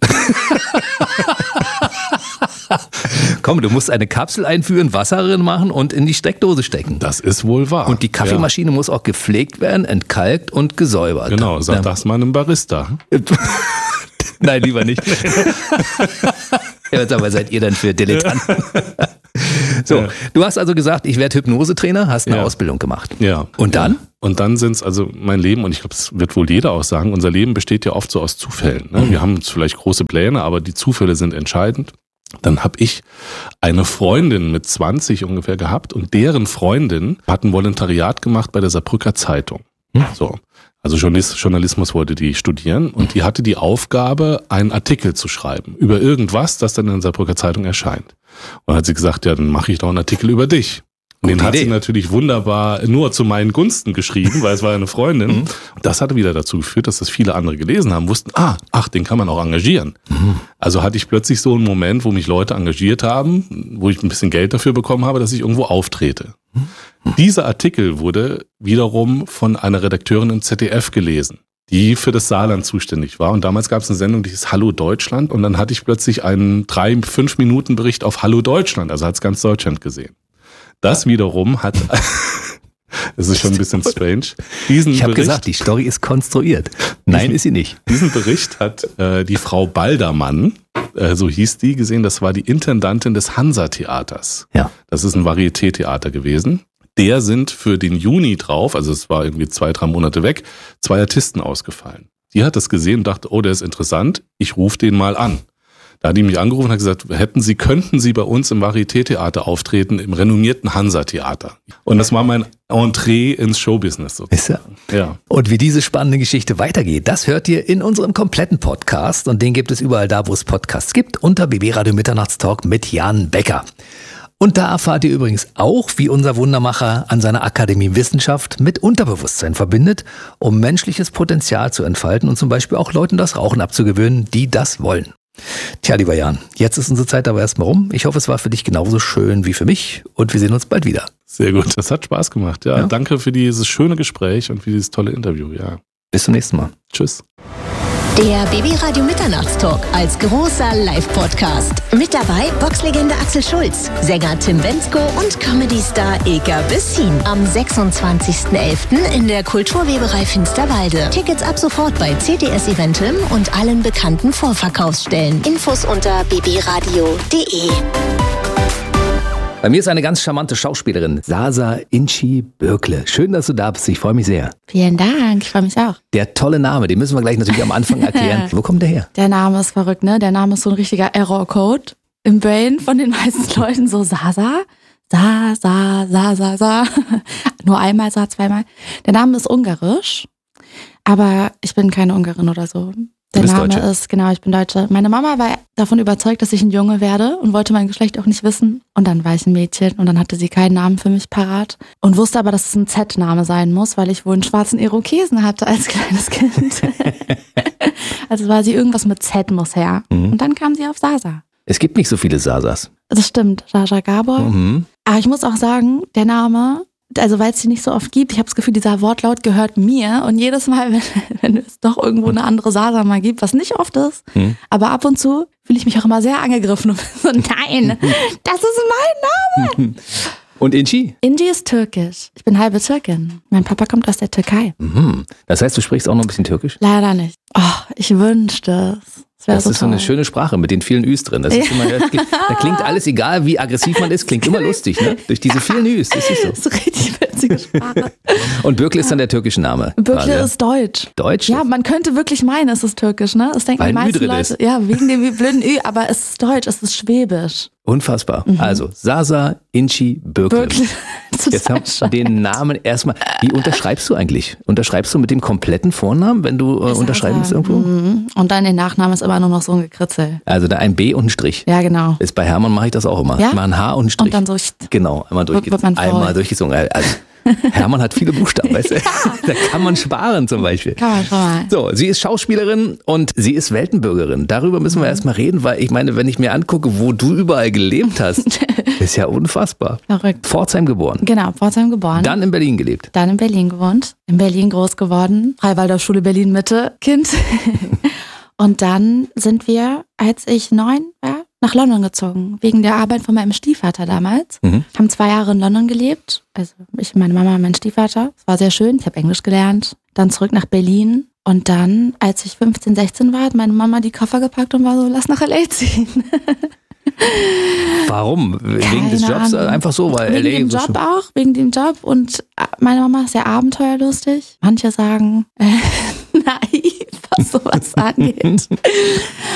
Komm, du musst eine Kapsel einführen, Wasser drin machen und in die Steckdose stecken. Das ist wohl wahr. Und die Kaffeemaschine muss auch gepflegt werden, entkalkt und gesäubert. Genau, sag das mal einem Barista. Nein, lieber nicht. Jetzt aber seid ihr dann für Dilettanten. So, du hast also gesagt, ich werde Hypnosetrainer, hast eine Ausbildung gemacht. Ja. Und dann? Und dann sind es also mein Leben, und ich glaube, das wird wohl jeder auch sagen, unser Leben besteht ja oft so aus Zufällen. Ne? Wir haben vielleicht große Pläne, aber die Zufälle sind entscheidend. Dann habe ich eine Freundin mit 20 ungefähr gehabt und deren Freundin hat ein Volontariat gemacht bei der Saarbrücker Zeitung. So. Also Journalismus wollte die studieren und die hatte die Aufgabe, einen Artikel zu schreiben über irgendwas, das dann in der Saarbrücker Zeitung erscheint. Und dann hat sie gesagt, ja, dann mache ich doch einen Artikel über dich. Und den hat sie natürlich wunderbar nur zu meinen Gunsten geschrieben, weil es war eine Freundin. Und das hatte wieder dazu geführt, dass das viele andere gelesen haben, wussten, den kann man auch engagieren. Also hatte ich plötzlich so einen Moment, wo mich Leute engagiert haben, wo ich ein bisschen Geld dafür bekommen habe, dass ich irgendwo auftrete. Dieser Artikel wurde wiederum von einer Redakteurin im ZDF gelesen, die für das Saarland zuständig war. Und damals gab es eine Sendung, die hieß Hallo Deutschland. Und dann hatte ich plötzlich einen 3-5 Minuten Bericht auf Hallo Deutschland. Also hat es ganz Deutschland gesehen. Das wiederum hat, es ist schon ein bisschen strange. Ich habe gesagt, die Story ist konstruiert. Nein, ist sie nicht. Diesen Bericht hat die Frau Baldermann, so hieß die, gesehen. Das war die Intendantin des Hansa-Theaters. Ja. Das ist ein Varieté-Theater gewesen. Der sind für den Juni drauf, also es war irgendwie 2-3 Monate weg, 2 Artisten ausgefallen. Die hat das gesehen und dachte, oh, der ist interessant, ich rufe den mal an. Da hat die mich angerufen und hat gesagt, könnten Sie bei uns im Varieté-Theater auftreten, im renommierten Hansa-Theater. Und das war mein Entree ins Showbusiness sozusagen. Ja. Und wie diese spannende Geschichte weitergeht, das hört ihr in unserem kompletten Podcast. Und den gibt es überall da, wo es Podcasts gibt, unter BB Radio Mitternachtstalk mit Jan Becker. Und da erfahrt ihr übrigens auch, wie unser Wundermacher an seiner Akademie Wissenschaft mit Unterbewusstsein verbindet, um menschliches Potenzial zu entfalten und zum Beispiel auch Leuten das Rauchen abzugewöhnen, die das wollen. Tja, lieber Jan, jetzt ist unsere Zeit aber erstmal rum. Ich hoffe, es war für dich genauso schön wie für mich und wir sehen uns bald wieder. Sehr gut, das hat Spaß gemacht. Ja. Danke für dieses schöne Gespräch und für dieses tolle Interview. Ja. Bis zum nächsten Mal. Tschüss. Der BB Radio Mitternachtstalk als großer Live-Podcast. Mit dabei Boxlegende Axel Schulz, Sänger Tim Bendzko und Comedy-Star Eka Bessin. Am 26.11. in der Kulturweberei Finsterwalde. Tickets ab sofort bei CTS Eventim und allen bekannten Vorverkaufsstellen. Infos unter bbradio.de. Bei mir ist eine ganz charmante Schauspielerin, Sasa Inci Bürkle. Schön, dass du da bist. Ich freue mich sehr. Vielen Dank, ich freue mich auch. Der tolle Name, den müssen wir gleich natürlich am Anfang erklären. Wo kommt der her? Der Name ist verrückt, ne? Der Name ist so ein richtiger Error-Code im Brain von den meisten Leuten. So Sasa, Sa. Nur einmal, Sa, zweimal. Der Name ist ungarisch, aber ich bin keine Ungarin oder so. Der Name Deutsche. ist, genau, ich bin Deutsche. Meine Mama war davon überzeugt, dass ich ein Junge werde und wollte mein Geschlecht auch nicht wissen. Und dann war ich ein Mädchen und dann hatte sie keinen Namen für mich parat und wusste aber, dass es ein Z-Name sein muss, weil ich wohl einen schwarzen Irokesen hatte als kleines Kind. Also war sie irgendwas mit Z muss her. Und dann kam sie auf Sasa. Es gibt nicht so viele Sasas. Das stimmt, Raja Gabor. Aber ich muss auch sagen, der Name, also weil es die nicht so oft gibt, ich habe das Gefühl, dieser Wortlaut gehört mir und jedes Mal, wenn es doch irgendwo eine andere Sasa mal gibt, was nicht oft ist, aber ab und zu fühle ich mich auch immer sehr angegriffen und so, nein, das ist mein Name. Und Inci? Inci ist türkisch. Ich bin halbe Türkin. Mein Papa kommt aus der Türkei. Das heißt, du sprichst auch noch ein bisschen Türkisch? Leider nicht. Oh, ich wünschte es. wäre Das so ist so toll. eine schöne Sprache mit den vielen Üs drin. Das ist immer, da klingt alles, egal wie aggressiv man ist, klingt immer lustig, ne? Durch diese vielen Üs, das ist so. Das ist eine richtig witzige Sprache. Und Bürkle ist dann der türkische Name. Bürkle quasi. ist Deutsch. Deutsch? Ja, man könnte wirklich meinen, es ist türkisch, ne? Das denken Weil die ein Ü meisten drin Leute. ist. Ja, wegen dem blöden Ü, aber es ist Deutsch, es ist Schwäbisch. Unfassbar. Also, Sasa Inci Bürkle. Bürkle. Jetzt haben wir den Namen erstmal. Wie unterschreibst du eigentlich? Unterschreibst du mit dem kompletten Vornamen, wenn du unterschreiben musst irgendwo? Und dann den Nachnamen ist immer nur noch so ein Gekritzel. Also da ein B und ein Strich. Ja, genau. Ist bei Hermann mache ich das auch immer. Ja? Ich mache ein H und ein Strich. Und dann so. Genau, einmal wird man voll. einmal durchgezogen. Also, Hermann hat viele Buchstaben, weißt du? Da kann man sparen zum Beispiel. Kann man schon mal. So, sie ist Schauspielerin und sie ist Weltenbürgerin. Darüber müssen wir erstmal reden, weil ich meine, wenn ich mir angucke, wo du überall gelebt hast, ist ja unfassbar. Verrückt. Pforzheim geboren. Genau, Pforzheim geboren. Dann in Berlin gelebt. Dann in Berlin gewohnt. In Berlin groß geworden. Freiwaldorfschule Berlin Mitte, Kind. Und dann sind wir, als ich 9 war, nach London gezogen. Wegen der Arbeit von meinem Stiefvater damals. Haben 2 Jahre in London gelebt. Also ich, meine Mama und mein Stiefvater. Es war sehr schön. Ich habe Englisch gelernt. Dann zurück nach Berlin. Und dann, als ich 15, 16 war, hat meine Mama die Koffer gepackt und war so, lass nach L.A. ziehen. Warum? Wegen des Keine Jobs? Ahnung. Einfach so, weil Wegen LA dem so Job schön- auch, wegen dem Job. Und meine Mama ist sehr abenteuerlustig. Manche sagen naiv, was sowas angeht.